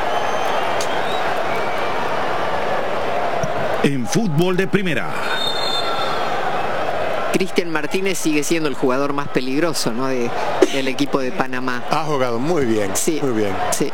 En Fútbol de Primera. Cristian Martínez sigue siendo el jugador más peligroso, ¿no? de, del equipo de Panamá. Ha jugado muy bien, sí, muy bien. Sí.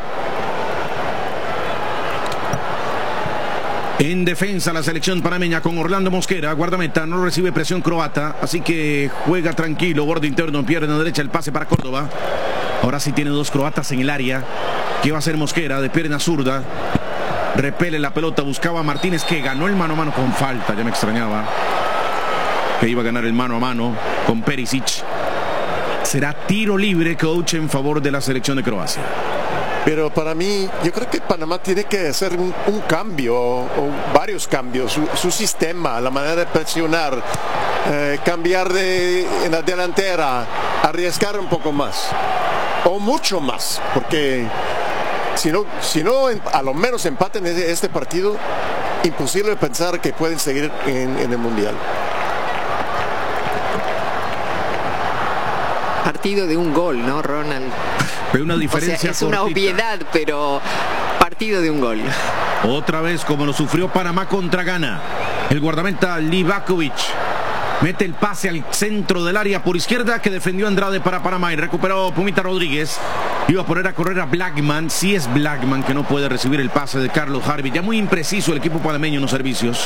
En defensa la selección panameña con Orlando Mosquera, guardameta, no recibe presión croata, así que juega tranquilo, borde interno, pierna derecha, el pase para Córdoba. Ahora sí tiene dos croatas en el área. ¿Qué va a hacer Mosquera? De pierna zurda. Repele la pelota, buscaba a Martínez que ganó el mano a mano con falta, ya me extrañaba que iba a ganar el mano a mano con Perisic. Será tiro libre, coach, en favor de la selección de Croacia. Pero para mí, yo creo que Panamá tiene que hacer un, un cambio o, o varios cambios, su, su sistema, la manera de presionar, eh, cambiar de en la delantera, arriesgar un poco más o mucho más, porque si no, si no a lo menos empaten este partido, imposible pensar que pueden seguir en, en el Mundial. Partido de un gol, ¿no, Ronald? Pero una diferencia o sea, es una cortita. obviedad, pero partido de un gol. Otra vez como lo sufrió Panamá contra Ghana. El guardameta Livakovic mete el pase al centro del área por izquierda que defendió Andrade para Panamá y recuperó Pumita Rodríguez. Iba a poner a correr a Blackman. Sí es Blackman que no puede recibir el pase de Carlos Harvey. Ya muy impreciso el equipo panameño en los servicios.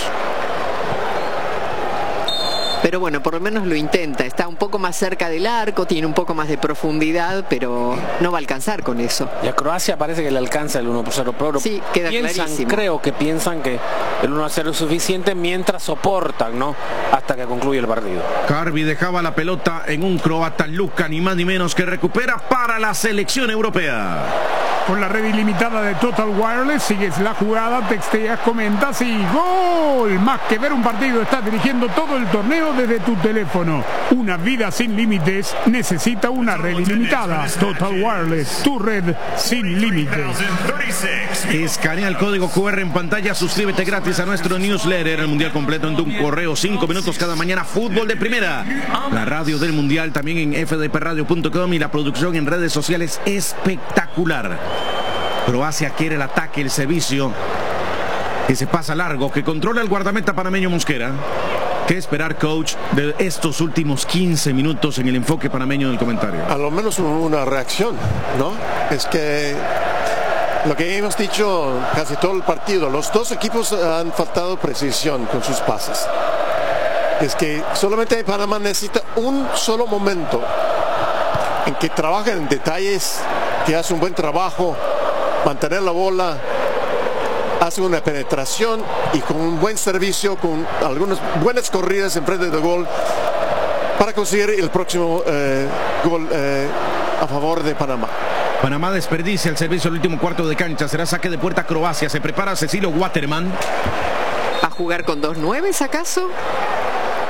Pero bueno, por lo menos lo intenta. Está un poco más cerca del arco, tiene un poco más de profundidad, pero no va a alcanzar con eso. Y a Croacia parece que le alcanza el uno por cero. Pero sí, queda piensan, clarísimo. Creo que piensan que el uno a cero es suficiente mientras soportan, ¿no? Hasta que concluye el partido. Harvey dejaba la pelota en un croata, Luka, ni más ni menos, que recupera para la selección europea. Con la red ilimitada de Total Wireless, sigues la jugada, texteas, comentas y ¡gol! Más que ver un partido, estás dirigiendo todo el torneo desde tu teléfono. Una vida sin límites necesita una red ilimitada. Total Wireless, tu red sin límites. Escanea el código cu erre en pantalla, suscríbete gratis a nuestro newsletter, el Mundial completo en tu correo, cinco minutos cada mañana, Fútbol de Primera. La radio del Mundial también en f d p radio punto com y la producción en redes sociales espectacular. Croacia quiere el ataque, el servicio que se pasa largo, que controla el guardameta panameño Mosquera. ¿Qué esperar, coach, de estos últimos quince minutos en el enfoque panameño del comentario? A lo menos una reacción, ¿no? Es que lo que hemos dicho casi todo el partido, los dos equipos han faltado precisión con sus pases. Es que solamente Panamá necesita un solo momento en que trabajen en detalles, que hace un buen trabajo, mantener la bola, hace una penetración y con un buen servicio, con algunas buenas corridas en frente del gol para conseguir el próximo eh, gol eh, a favor de Panamá. Panamá desperdicia el servicio al último cuarto de cancha, será saque de puerta Croacia, se prepara Cecilio Waterman. ¿Va a jugar con dos nueves acaso?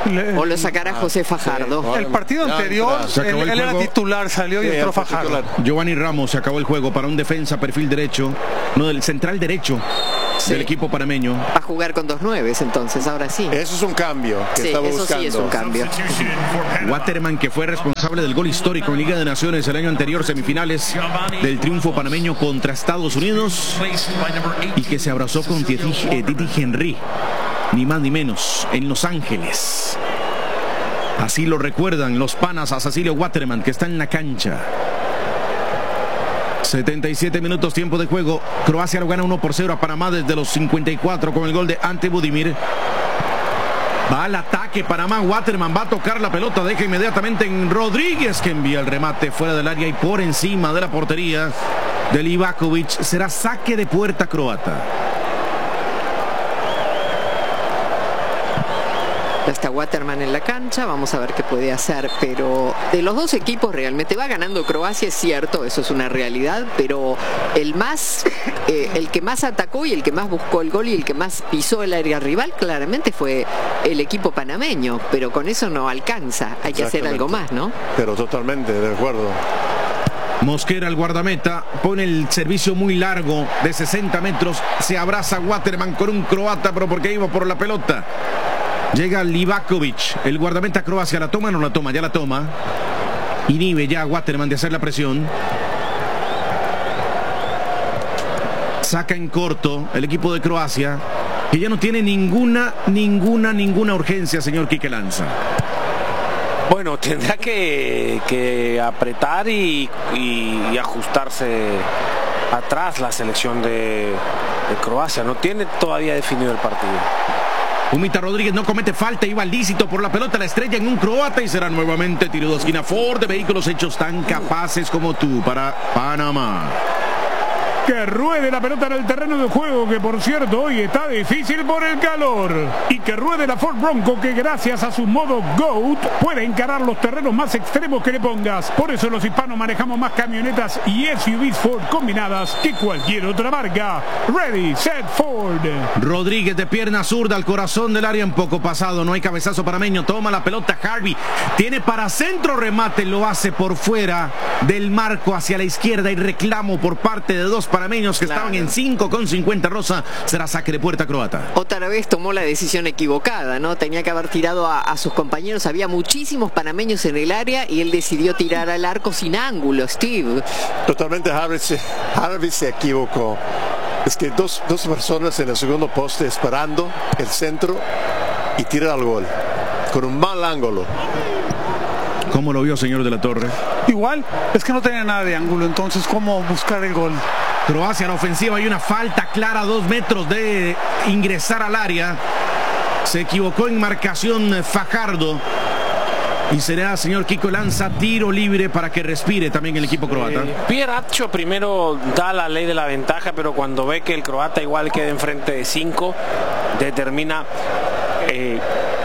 Le, o lo sacará José Fajardo. Sí, el partido anterior, él, él era titular, salió sí, y entró Fajardo. Giovanni Ramos, se acabó el juego para un defensa perfil derecho, no del central derecho. Sí. Del equipo panameño. Va a jugar con dos nueves entonces, ahora sí. Eso es un cambio que sí, estaba eso buscando. Sí es un cambio. Waterman, que fue responsable del gol histórico en Liga de Naciones el año anterior, semifinales del triunfo panameño contra Estados Unidos, y que se abrazó con Titi Henry, ni más ni menos, en Los Ángeles. Así lo recuerdan los panas a Cecilio Waterman, que está en la cancha. setenta y siete minutos, tiempo de juego. Croacia lo gana uno por cero a Panamá desde los cincuenta y cuatro con el gol de Ante Budimir. Va al ataque Panamá. Waterman va a tocar la pelota, deja inmediatamente en Rodríguez, que envía el remate fuera del área y por encima de la portería de Livakovic. Será saque de puerta croata. Ya está Waterman en la cancha, vamos a ver qué puede hacer, pero de los dos equipos realmente va ganando Croacia, es cierto, eso es una realidad, pero el más, eh, el que más atacó y el que más buscó el gol y el que más pisó el área rival claramente fue el equipo panameño, pero con eso no alcanza, hay que hacer algo más, ¿no? Pero totalmente de acuerdo. Mosquera, el guardameta, pone el servicio muy largo de sesenta metros, se abraza Waterman con un croata, pero porque iba por la pelota. Llega Livakovic, el guardameta Croacia, ¿la toma o no la toma? Ya la toma. Inhibe ya a Waterman de hacer la presión. Saca en corto el equipo de Croacia, que ya no tiene ninguna, ninguna, ninguna urgencia, señor Quique Lanza. Bueno, tendrá que, que apretar y, y, y ajustarse atrás la selección de, de Croacia. No tiene todavía definido el partido. Humita Rodríguez no comete falta, iba lícito por la pelota, la estrella en un croata y será nuevamente tiro de esquina. Ford, de vehículos hechos tan capaces como tú, para Panamá. Que ruede la pelota en el terreno de juego, que por cierto hoy está difícil por el calor. Y que ruede la Ford Bronco, que gracias a su modo GOAT puede encarar los terrenos más extremos que le pongas. Por eso los hispanos manejamos más camionetas y S U Vs Ford combinadas que cualquier otra marca. Ready, set, Ford. Rodríguez de pierna zurda al corazón del área, un poco pasado, no hay cabezazo panameño, toma la pelota Harvey, tiene para centro, remate, lo hace por fuera del marco hacia la izquierda y reclamo por parte de dos panameños que claro. estaban en cinco con cincuenta. Rosa, será saque de puerta croata. Otra vez tomó la decisión equivocada, ¿no? Tenía que haber tirado a, a sus compañeros, había muchísimos panameños en el área y él decidió tirar al arco sin ángulo, Steve. Totalmente, Harvey se, Harvey se equivocó. Es que dos, dos personas en el segundo poste esperando el centro y tira al gol con un mal ángulo. ¿Cómo lo vio, señor de la Torre? Igual, es que no tenía nada de ángulo, entonces ¿cómo buscar el gol? Croacia en la ofensiva, hay una falta clara a dos metros de ingresar al área. Se equivocó en marcación Fajardo. Y será, señor Kiko Lanza, tiro libre para que respire también el equipo croata. Eh, Pieraccio primero da la ley de la ventaja, pero cuando ve que el croata igual queda enfrente de cinco, determina eh,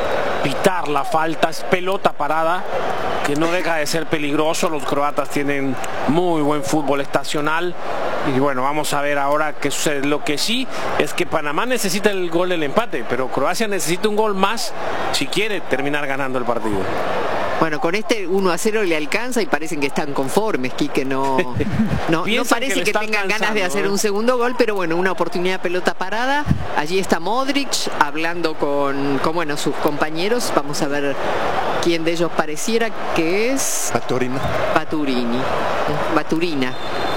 pitar la falta. Es pelota parada, que no deja de ser peligroso. Los croatas tienen muy buen fútbol estacional. Y bueno, vamos a ver ahora qué sucede. Lo que sí es que Panamá necesita el gol del empate, pero Croacia necesita un gol más si quiere terminar ganando el partido. Bueno, con este uno a cero le alcanza y parecen que están conformes, Quique, no, no, no parece que, que tengan ganas de hacer un segundo gol, pero bueno, una oportunidad, pelota parada. Allí está Modric hablando con, con bueno, sus compañeros. Vamos a ver quién de ellos pareciera que es... Baturina. Baturini. Baturina.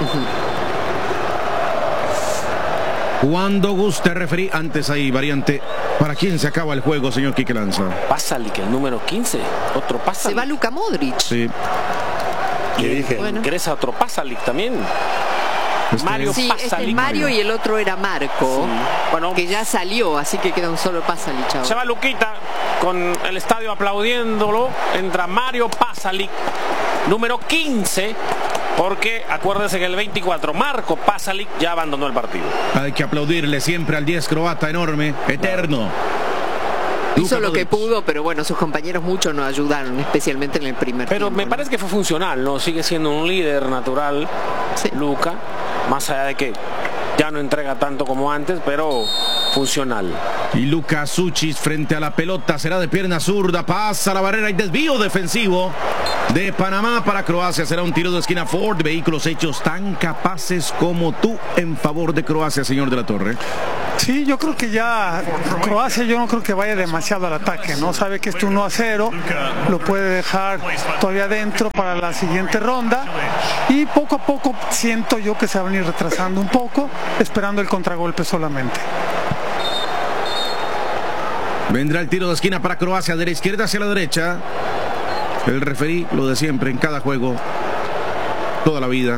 Cuando guste referí, antes hay variante. ¿Para quién se acaba el juego, señor Quique Lanza? Pasalic, el número quince. Otro Pasalic. Se va Luka Modric. Sí. Y dije, bueno. Ingresa otro Pasalic también. Este Mario sí, Pasalic. Este Mario y el otro era Marco, sí. Bueno, que ya salió, así que queda un solo Pasalic. Ahora. Se va Luquita con el estadio aplaudiéndolo. Entra Mario Pasalic, número quince. Porque acuérdense que el veinticuatro, Marco Pasalic, ya abandonó el partido. Hay que aplaudirle siempre al diez croata, enorme, eterno. Hizo lo que pudo, pero bueno, sus compañeros mucho nos ayudaron, especialmente en el primer Pero tiempo, me ¿no? parece que fue funcional, ¿no? Sigue siendo un líder natural, sí. Luka, más allá de que ya no entrega tanto como antes, pero funcional. Y Luka Sučić frente a la pelota, será de pierna zurda, pasa la barrera y desvío defensivo de Panamá para Croacia. Será un tiro de esquina Ford, vehículos hechos tan capaces como tú en favor de Croacia, señor de la Torre. Sí, yo creo que ya Croacia yo no creo que vaya demasiado al ataque, ¿no? Sabe que es uno a cero, lo puede dejar todavía dentro para la siguiente ronda y poco a poco siento yo que se van a ir retrasando un poco, esperando el contragolpe solamente. Vendrá el tiro de esquina para Croacia, de la izquierda hacia la derecha. El referí, lo de siempre en cada juego, toda la vida,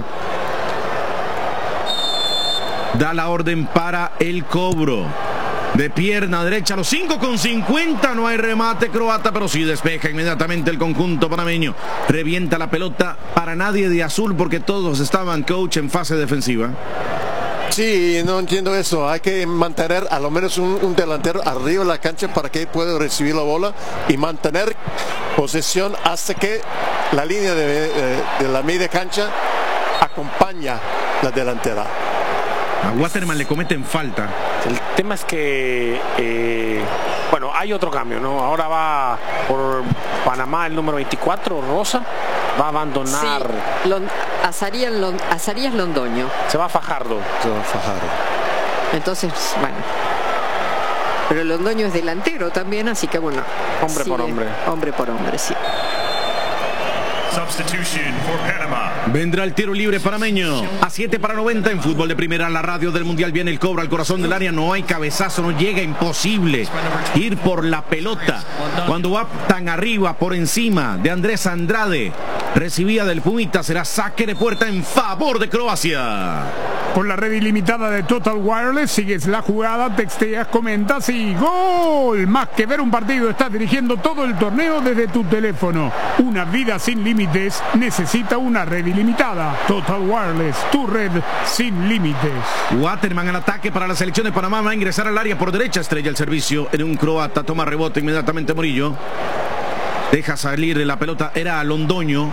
da la orden para el cobro. De pierna derecha, los cinco con cincuenta, no hay remate croata, pero sí despeja inmediatamente el conjunto panameño. Revienta la pelota para nadie de azul porque todos estaban, coach, en fase defensiva. Sí, no entiendo eso. Hay que mantener a lo menos un, un delantero arriba de la cancha para que pueda recibir la bola y mantener posesión hasta que la línea de, de, de la media cancha acompaña la delantera. A Waterman le cometen falta. El tema es que, eh, bueno, hay otro cambio, ¿no? Ahora va por Panamá el número veinticuatro, Rosa, va a abandonar. Sí, Lon, Azarías, Lon, Azarías Londoño. Se va a Fajardo. Se va a Fajardo. Entonces, bueno. Pero Londoño es delantero también, así que bueno. Hombre por hombre. Hombre por hombre, sí. Vendrá el tiro libre panameño. A siete para noventa en fútbol de primera. La radio del mundial viene el cobro al corazón del área. No hay cabezazo, no llega, imposible ir por la pelota. Cuando va tan arriba, por encima de Andrés Andrade, recibía del Pumita, será saque de puerta en favor de Croacia. Con la red ilimitada de Total Wireless, sigues la jugada, texteas, comentas y ¡gol! Más que ver un partido, estás dirigiendo todo el torneo desde tu teléfono. Una vida sin límites necesita una red ilimitada. Total Wireless, tu red sin límites. Waterman al ataque para la selección de Panamá, va a ingresar al área por derecha, estrella el servicio en un croata, toma rebote inmediatamente Murillo. Deja salir de la pelota, era Londoño.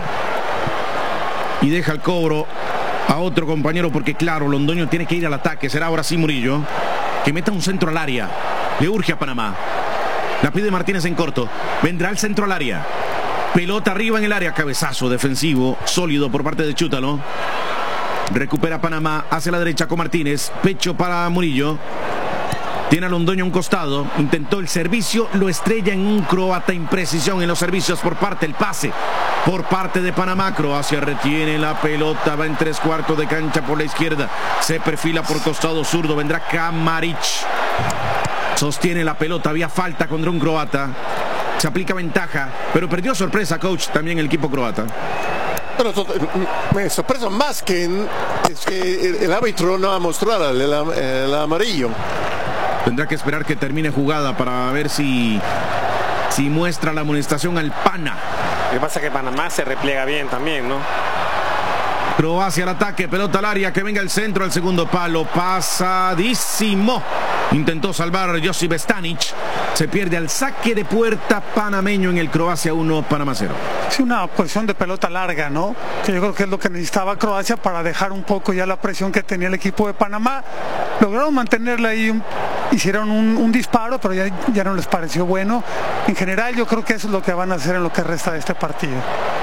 Y deja el cobro a otro compañero porque claro, Londoño tiene que ir al ataque. Será ahora sí Murillo, que meta un centro al área. Le urge a Panamá. La pide Martínez en corto. Vendrá el centro al área. Pelota arriba en el área. Cabezazo defensivo sólido por parte de Chútalo. Recupera Panamá hacia la derecha con Martínez. Pecho para Murillo. Tiene a Londoño a un costado. Intentó el servicio. Lo estrella en un croata. Imprecisión en los servicios por parte. El pase por parte de Panamá. Croacia retiene la pelota. Va en tres cuartos de cancha por la izquierda. Se perfila por costado zurdo. Vendrá Kamaric. Sostiene la pelota. Había falta contra un croata. Se aplica ventaja. Pero perdió sorpresa, coach, también el equipo croata. Pero me sorpresa más que es que el árbitro no ha mostrado el, el, el amarillo. Tendrá que esperar que termine jugada para ver si, si muestra la amonestación al Pana. Lo que pasa es que Panamá se repliega bien también, ¿no? Croacia al ataque, pelota al área, que venga el centro, al segundo palo, pasadísimo. Intentó salvar Josip Stanic. Se pierde al saque de puerta panameño en el Croacia uno, Panamá cero. Es una posición de pelota larga, ¿no? Que yo creo que es lo que necesitaba Croacia para dejar un poco ya la presión que tenía el equipo de Panamá. Lograron mantenerla ahí, hicieron un, un disparo, pero ya, ya no les pareció bueno. En general yo creo que eso es lo que van a hacer en lo que resta de este partido.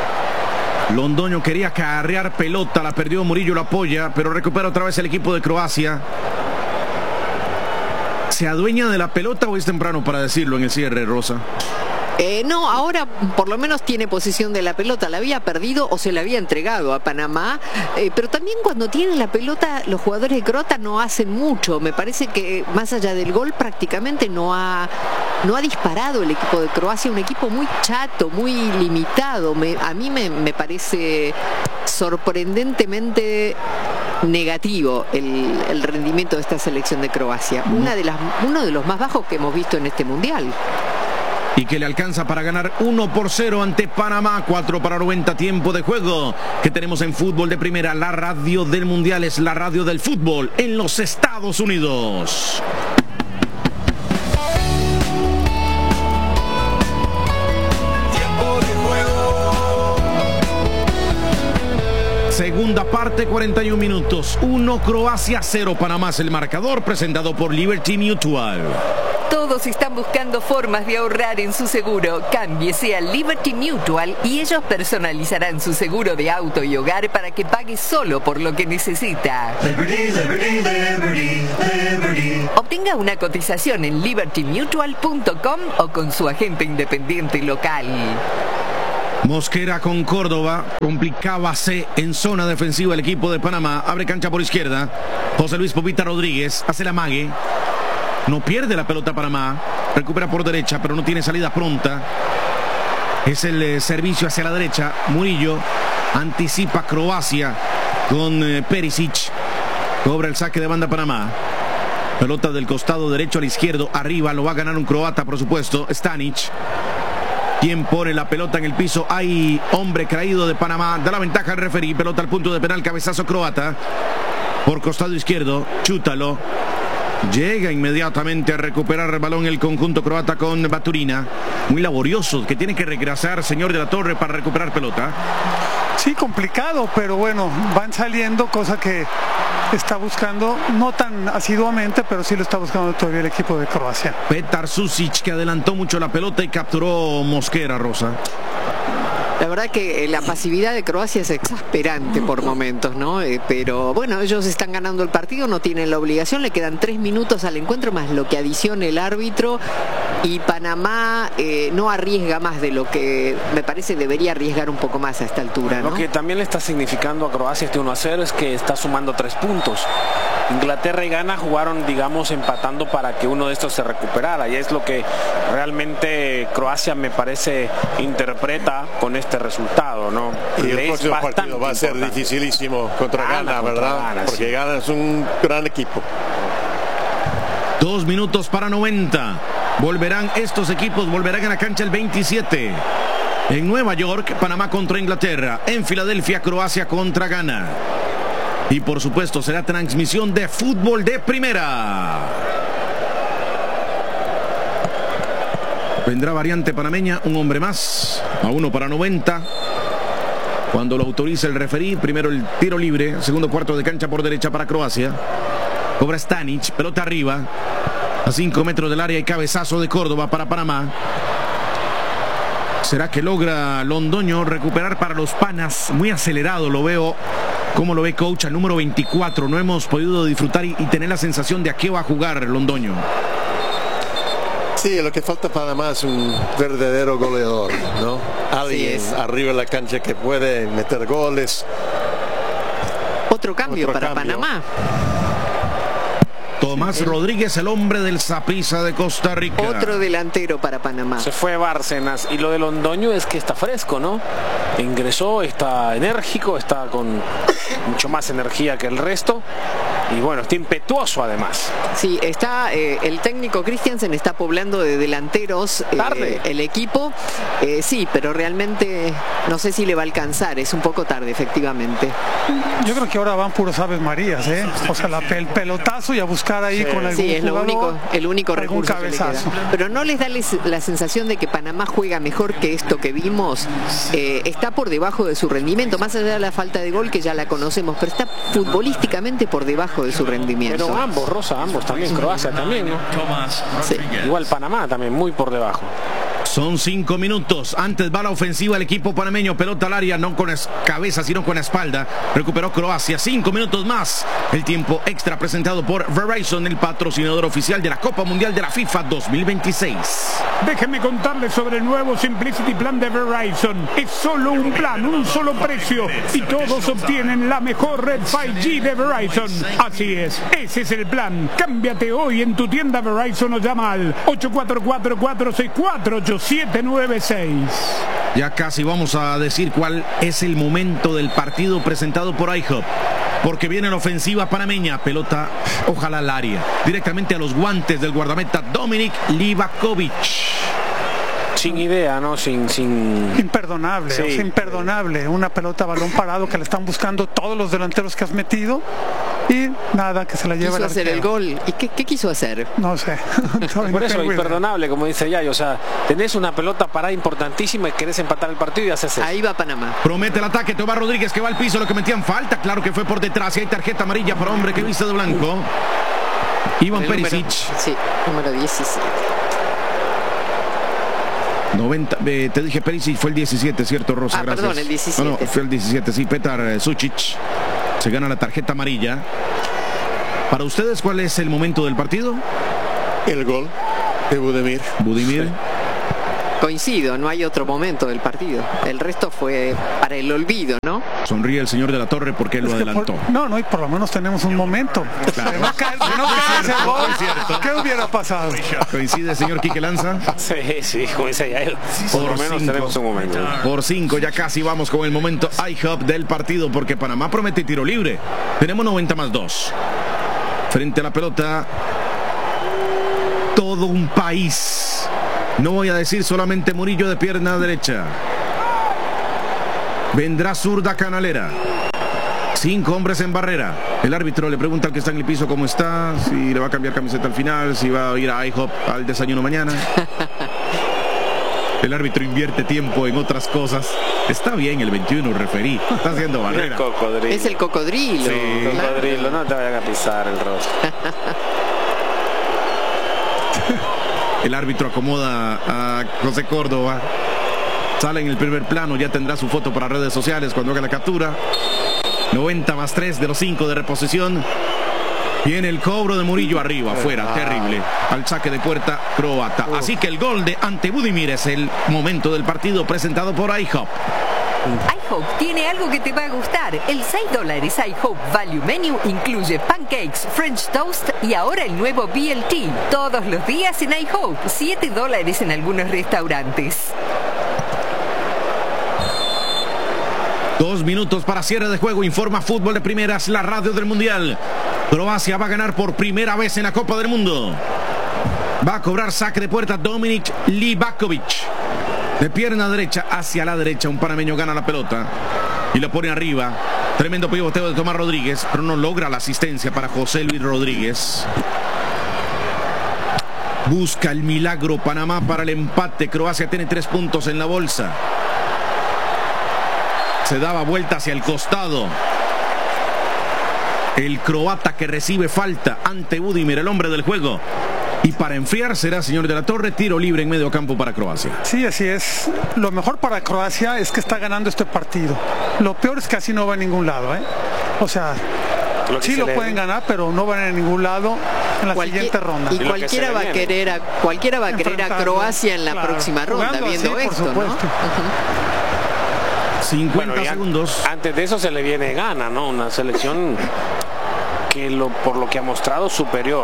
Londoño quería carrear pelota, la perdió Murillo, lo apoya, pero recupera otra vez el equipo de Croacia. ¿Se adueña de la pelota o es temprano para decirlo en el cierre, Rosa? Eh, no, ahora por lo menos tiene posesión de la pelota. La había perdido o se la había entregado a Panamá. Eh, pero también cuando tienen la pelota, los jugadores de Croata no hacen mucho. Me parece que más allá del gol prácticamente no ha, no ha disparado el equipo de Croacia. Un equipo muy chato, muy limitado. Me, a mí me, me parece sorprendentemente negativo el, el rendimiento de esta selección de Croacia. Una de las, uno de los más bajos que hemos visto en este mundial. Y que le alcanza para ganar uno por cero ante Panamá. cuatro para noventa, tiempo de juego que tenemos en fútbol de primera. La radio del mundial es la radio del fútbol en los Estados Unidos. Segunda parte, cuarenta y un minutos. uno Croacia, cero Panamá es el marcador, presentado por Liberty Mutual. Todos están buscando formas de ahorrar en su seguro. Cámbiese a Liberty Mutual y ellos personalizarán su seguro de auto y hogar para que pague solo por lo que necesita. Liberty, liberty, liberty, liberty. Obtenga una cotización en liberty mutual punto com o con su agente independiente local. Mosquera con Córdoba, complicábase en zona defensiva el equipo de Panamá. Abre cancha por izquierda, José Luis Popita Rodríguez hace la mague. No pierde la pelota Panamá, recupera por derecha, pero no tiene salida pronta. Es el eh, servicio hacia la derecha. Murillo anticipa Croacia con eh, Perisic. Cobra el saque de banda Panamá. Pelota del costado derecho al izquierdo, arriba, lo va a ganar un croata, por supuesto, Stanic. Quien pone la pelota en el piso. Hay hombre caído de Panamá, da la ventaja al referí. Pelota al punto de penal, cabezazo croata. Por costado izquierdo, chútalo. Llega inmediatamente a recuperar el balón el conjunto croata con Baturina. Muy laborioso, que tiene que regresar señor de la Torre para recuperar pelota. Sí, complicado, pero bueno, van saliendo, cosa que está buscando, no tan asiduamente, pero sí lo está buscando todavía el equipo de Croacia. Petar Susic, que adelantó mucho la pelota y capturó Mosquera, Rosa. La verdad que la pasividad de Croacia es exasperante por momentos, ¿no? Eh, pero bueno, ellos están ganando el partido, no tienen la obligación, le quedan tres minutos al encuentro más lo que adicione el árbitro y Panamá eh, no arriesga más de lo que me parece debería arriesgar un poco más a esta altura, ¿no? Lo que también le está significando a Croacia este uno a cero es que está sumando tres puntos. Inglaterra y Ghana jugaron, digamos, empatando para que uno de estos se recuperara y es lo que realmente Croacia me parece interpreta con este resultado, ¿no? Y el es próximo partido va a ser importante. dificilísimo contra Ghana, Ghana, contra ¿verdad? Ghana, Porque sí. Ghana es un gran equipo. Dos minutos para noventa. Volverán estos equipos, volverán a la cancha el veintisiete. En Nueva York, Panamá contra Inglaterra. En Filadelfia, Croacia contra Ghana. Y por supuesto será transmisión de fútbol de primera. Vendrá variante panameña, un hombre más. A uno para noventa. Cuando lo autoriza el referí, primero el tiro libre, segundo cuarto de cancha por derecha para Croacia. Cobra Stanic, pelota arriba. A cinco metros del área y cabezazo de Córdoba para Panamá. ¿Será que logra Londoño recuperar para los panas? Muy acelerado lo veo. ¿Cómo lo ve coach? Al número veinticuatro. No hemos podido disfrutar y, y tener la sensación de a qué va a jugar Londoño. Sí, lo que falta para Panamá es un verdadero goleador, ¿no? Alguien arriba en la cancha que puede meter goles. Otro cambio Otro para cambio. Panamá. Tomás Rodríguez, el hombre del Saprissa de Costa Rica. Otro delantero para Panamá. Se fue Bárcenas y lo de Londoño es que está fresco, ¿no? Ingresó, está enérgico, está con mucho más energía que el resto y bueno, está impetuoso además. Sí, está eh, el técnico Christiansen está poblando de delanteros eh, Tarde. el equipo, eh, sí, pero realmente no sé si le va a alcanzar, es un poco tarde efectivamente. Yo creo que ahora van puros aves marías, ¿eh? O sea, la, el pelotazo y a buscar ahí Sí. con algún Sí, es lo jugador, único, el único algún recurso que le cabezazo. queda. Pero no les da les- la sensación de que Panamá juega mejor que esto que vimos. Eh, está por debajo de su rendimiento, más allá de la falta de gol que ya la conocemos, pero está futbolísticamente por debajo de su rendimiento. Pero ambos, Rosa, ambos también, Croacia también, ¿no? Sí. Igual Panamá también, muy por debajo. Son cinco minutos. Antes va la ofensiva el equipo panameño. Pelota al área, no con es- cabeza, sino con espalda. Recuperó Croacia. Cinco minutos más. El tiempo extra presentado por Verizon, el patrocinador oficial de la Copa Mundial de la FIFA dos mil veintiséis. Déjenme contarles sobre el nuevo Simplicity Plan de Verizon. Es solo un plan, un solo precio y todos obtienen la mejor red cinco G de Verizon. Así es, ese es el plan. Cámbiate hoy en tu tienda Verizon o llama al ocho cuatro cuatro, cuatro seis cuatro, ocho siete nueve seis. Ya casi vamos a decir cuál es el momento del partido presentado por iHub. Porque viene la ofensiva panameña. Pelota, ojalá al área. Directamente a los guantes del guardameta Dominik Livakovic. Sin idea, ¿no? Sin... sin... Imperdonable, Sí. o sea, imperdonable. Una pelota balón parado que le están buscando todos los delanteros que has metido y nada, que se la lleva quiso el hacer el arquero. gol. ¿Y qué, qué quiso hacer? No sé. Por eso, imperdonable, como dice Yayo. O sea, tenés una pelota parada importantísima y querés empatar el partido y haces eso. Ahí va Panamá. Promete el ataque, Tomás Rodríguez que va al piso, lo que metían falta, claro que fue por detrás y hay tarjeta amarilla para hombre que viste de blanco. Iván El Perisic. número- sí, número diecisiete. noventa, eh, te dije Perisic fue el diecisiete, ¿cierto, Rosa? Ah, Gracias. perdón, el diecisiete. No, no, fue el diecisiete, sí, Petar eh, Sučić se gana la tarjeta amarilla. Para ustedes, ¿cuál es el momento del partido? El gol de Budimir. Budimir. Coincido, no hay otro momento del partido. El resto fue para el olvido, ¿no? Sonríe el señor de la Torre porque él lo Es que por- adelantó. no, no, y por lo menos tenemos un momento. Claro. De no caer, de no caer ese gol, Es cierto. ¿qué hubiera pasado? Coincide, señor Quique Lanza. Sí, sí, como dice Yayo. Por lo menos cinco. tenemos un momento. Por cinco, ya casi vamos con el momento I-Hub del partido porque Panamá promete tiro libre. Tenemos noventa más dos. Frente a la pelota, todo un país. No voy a decir solamente Murillo de pierna derecha. Vendrá zurda canalera. Cinco hombres en barrera. El árbitro le pregunta al que está en el piso cómo está, si le va a cambiar camiseta al final, si va a ir a I-Hop al desayuno mañana. El árbitro invierte tiempo en otras cosas. Está bien el veintiuno, referí. Está haciendo El barrera. cocodrilo. Es el cocodrilo. Sí. Claro. Cocodrilo, no te vayan a pisar el rostro. El árbitro acomoda a José Córdoba. Sale en el primer plano, ya tendrá su foto para redes sociales cuando haga la captura. noventa más tres de los cinco de reposición. Viene el cobro de Murillo arriba, afuera, terrible. Al saque de puerta croata. Así que el gol de ante Budimir es el momento del partido presentado por I-Hop. iHope tiene algo que te va a gustar. El seis dólares iHope Value Menu incluye pancakes, French toast y ahora el nuevo B L T. Todos los días en iHope. siete dólares en algunos restaurantes. Dos minutos para cierre de juego. Informa Fútbol de Primeras, la radio del Mundial. Croacia va a ganar por primera vez en la Copa del Mundo. Va a cobrar saque de puerta Dominik Livakovic. De pierna derecha hacia la derecha. Un panameño gana la pelota y la pone arriba. Tremendo pivoteo de Tomás Rodríguez, pero no logra la asistencia para José Luis Rodríguez. Busca el milagro Panamá para el empate. Croacia tiene tres puntos en la bolsa. Se daba vuelta hacia el costado. El croata que recibe falta ante Budimir, el hombre del juego. Y para enfriar será, señor de la Torre, tiro libre en medio campo para Croacia. Sí, así es. Lo mejor para Croacia es que está ganando este partido. Lo peor es que así no va a ningún lado, ¿eh? O sea, Lo que sí se lo le- pueden ganar, pero no van a ningún lado en la Cualquier- siguiente ronda. Y Y lo que cualquiera se le va a viene. querer a cualquiera va a querer a Enfrentarlo, Croacia en la claro. próxima ronda, Jugando viendo así, por esto, ¿no? supuesto. cincuenta Bueno, y an- segundos. antes de eso se le viene gana, ¿no? Una selección que lo, por lo que ha mostrado superior.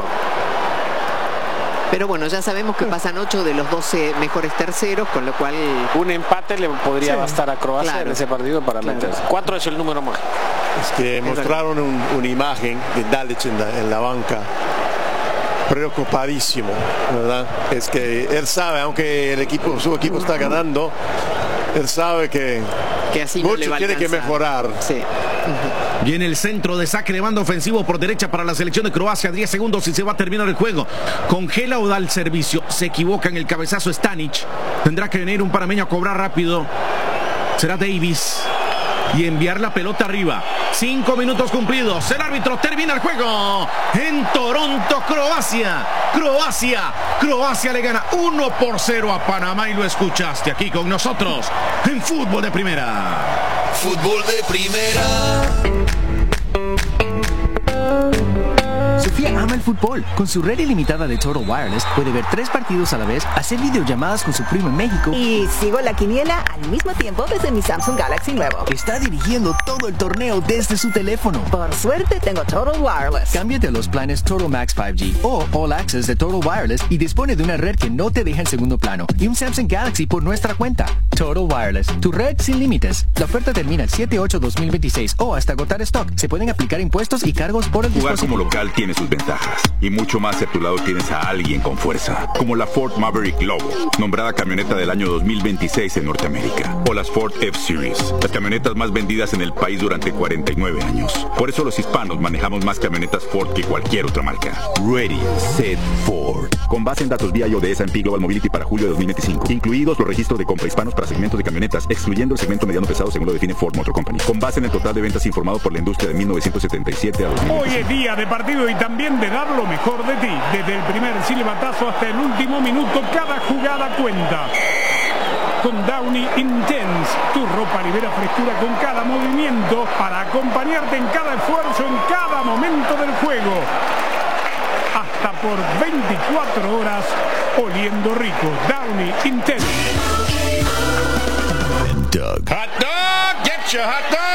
Pero bueno, ya sabemos que pasan ocho de los doce mejores terceros, con lo cual Un empate le podría Sí, bastar a Croacia claro. en ese partido para Claro. meterse. Cuatro es el número más. Es que mostraron un- una imagen de Dalic en la, en la banca preocupadísimo, ¿verdad? Es que él sabe, aunque el equipo, su equipo está ganando, él sabe que, que así no le mucho va a tiene que alcanzar. mejorar. Sí. Y en el centro de saque de banda ofensivo por derecha para la selección de Croacia. diez segundos y se va a terminar el juego. Congela o da el servicio. Se equivoca en el cabezazo Stanic. Tendrá que venir un panameño a cobrar rápido. Será Davis. Y enviar la pelota arriba. Cinco minutos cumplidos. El árbitro termina el juego. En Toronto, Croacia. Croacia. Croacia le gana uno por cero a Panamá. Y lo escuchaste aquí con nosotros en Fútbol de Primera. Fútbol de Primera. Sofía ama el fútbol. Con su red ilimitada de Total Wireless puede ver tres partidos a la vez, hacer videollamadas con su primo en México. Y sigo la quiniela al mismo tiempo desde mi Samsung Galaxy nuevo. Está dirigiendo todo el torneo desde su teléfono. Por suerte tengo Total Wireless. Cámbiate a los planes Total Max cinco G o All Access de Total Wireless y dispone de una red que no te deja en segundo plano y un Samsung Galaxy por nuestra cuenta. Total Wireless, tu red sin límites. La oferta termina el siete ocho dos mil veintiséis o hasta agotar stock. Se pueden aplicar impuestos y cargos por el Jugar dispositivo. como local tiene sus ventajas. Y mucho más si a tu lado tienes a alguien con fuerza, como la Ford Maverick Lobo, nombrada camioneta del año dos mil veintiséis en Norteamérica, o las Ford F-Series, las camionetas más vendidas en el país durante cuarenta y nueve años. Por eso los hispanos manejamos más camionetas Ford que cualquier otra marca. Ready, Set, Ford. Con base en datos V I O de S and P Global Mobility para julio de dos mil veinticinco, incluidos los registros de compra hispanos para segmentos de camionetas, excluyendo el segmento mediano pesado según lo define Ford Motor Company. Con base en el total de ventas informado por la industria de mil novecientos setenta y siete a dos mil veinticinco. Hoy es día de partido y también de dar lo mejor de ti. Desde el primer silbatazo hasta el último minuto, cada jugada cuenta. Con Downy Intense, tu ropa libera frescura con cada movimiento para acompañarte en cada esfuerzo, en cada momento del juego. Hasta por veinticuatro horas oliendo rico. Downy Intense. Hot dog, get your hot dog.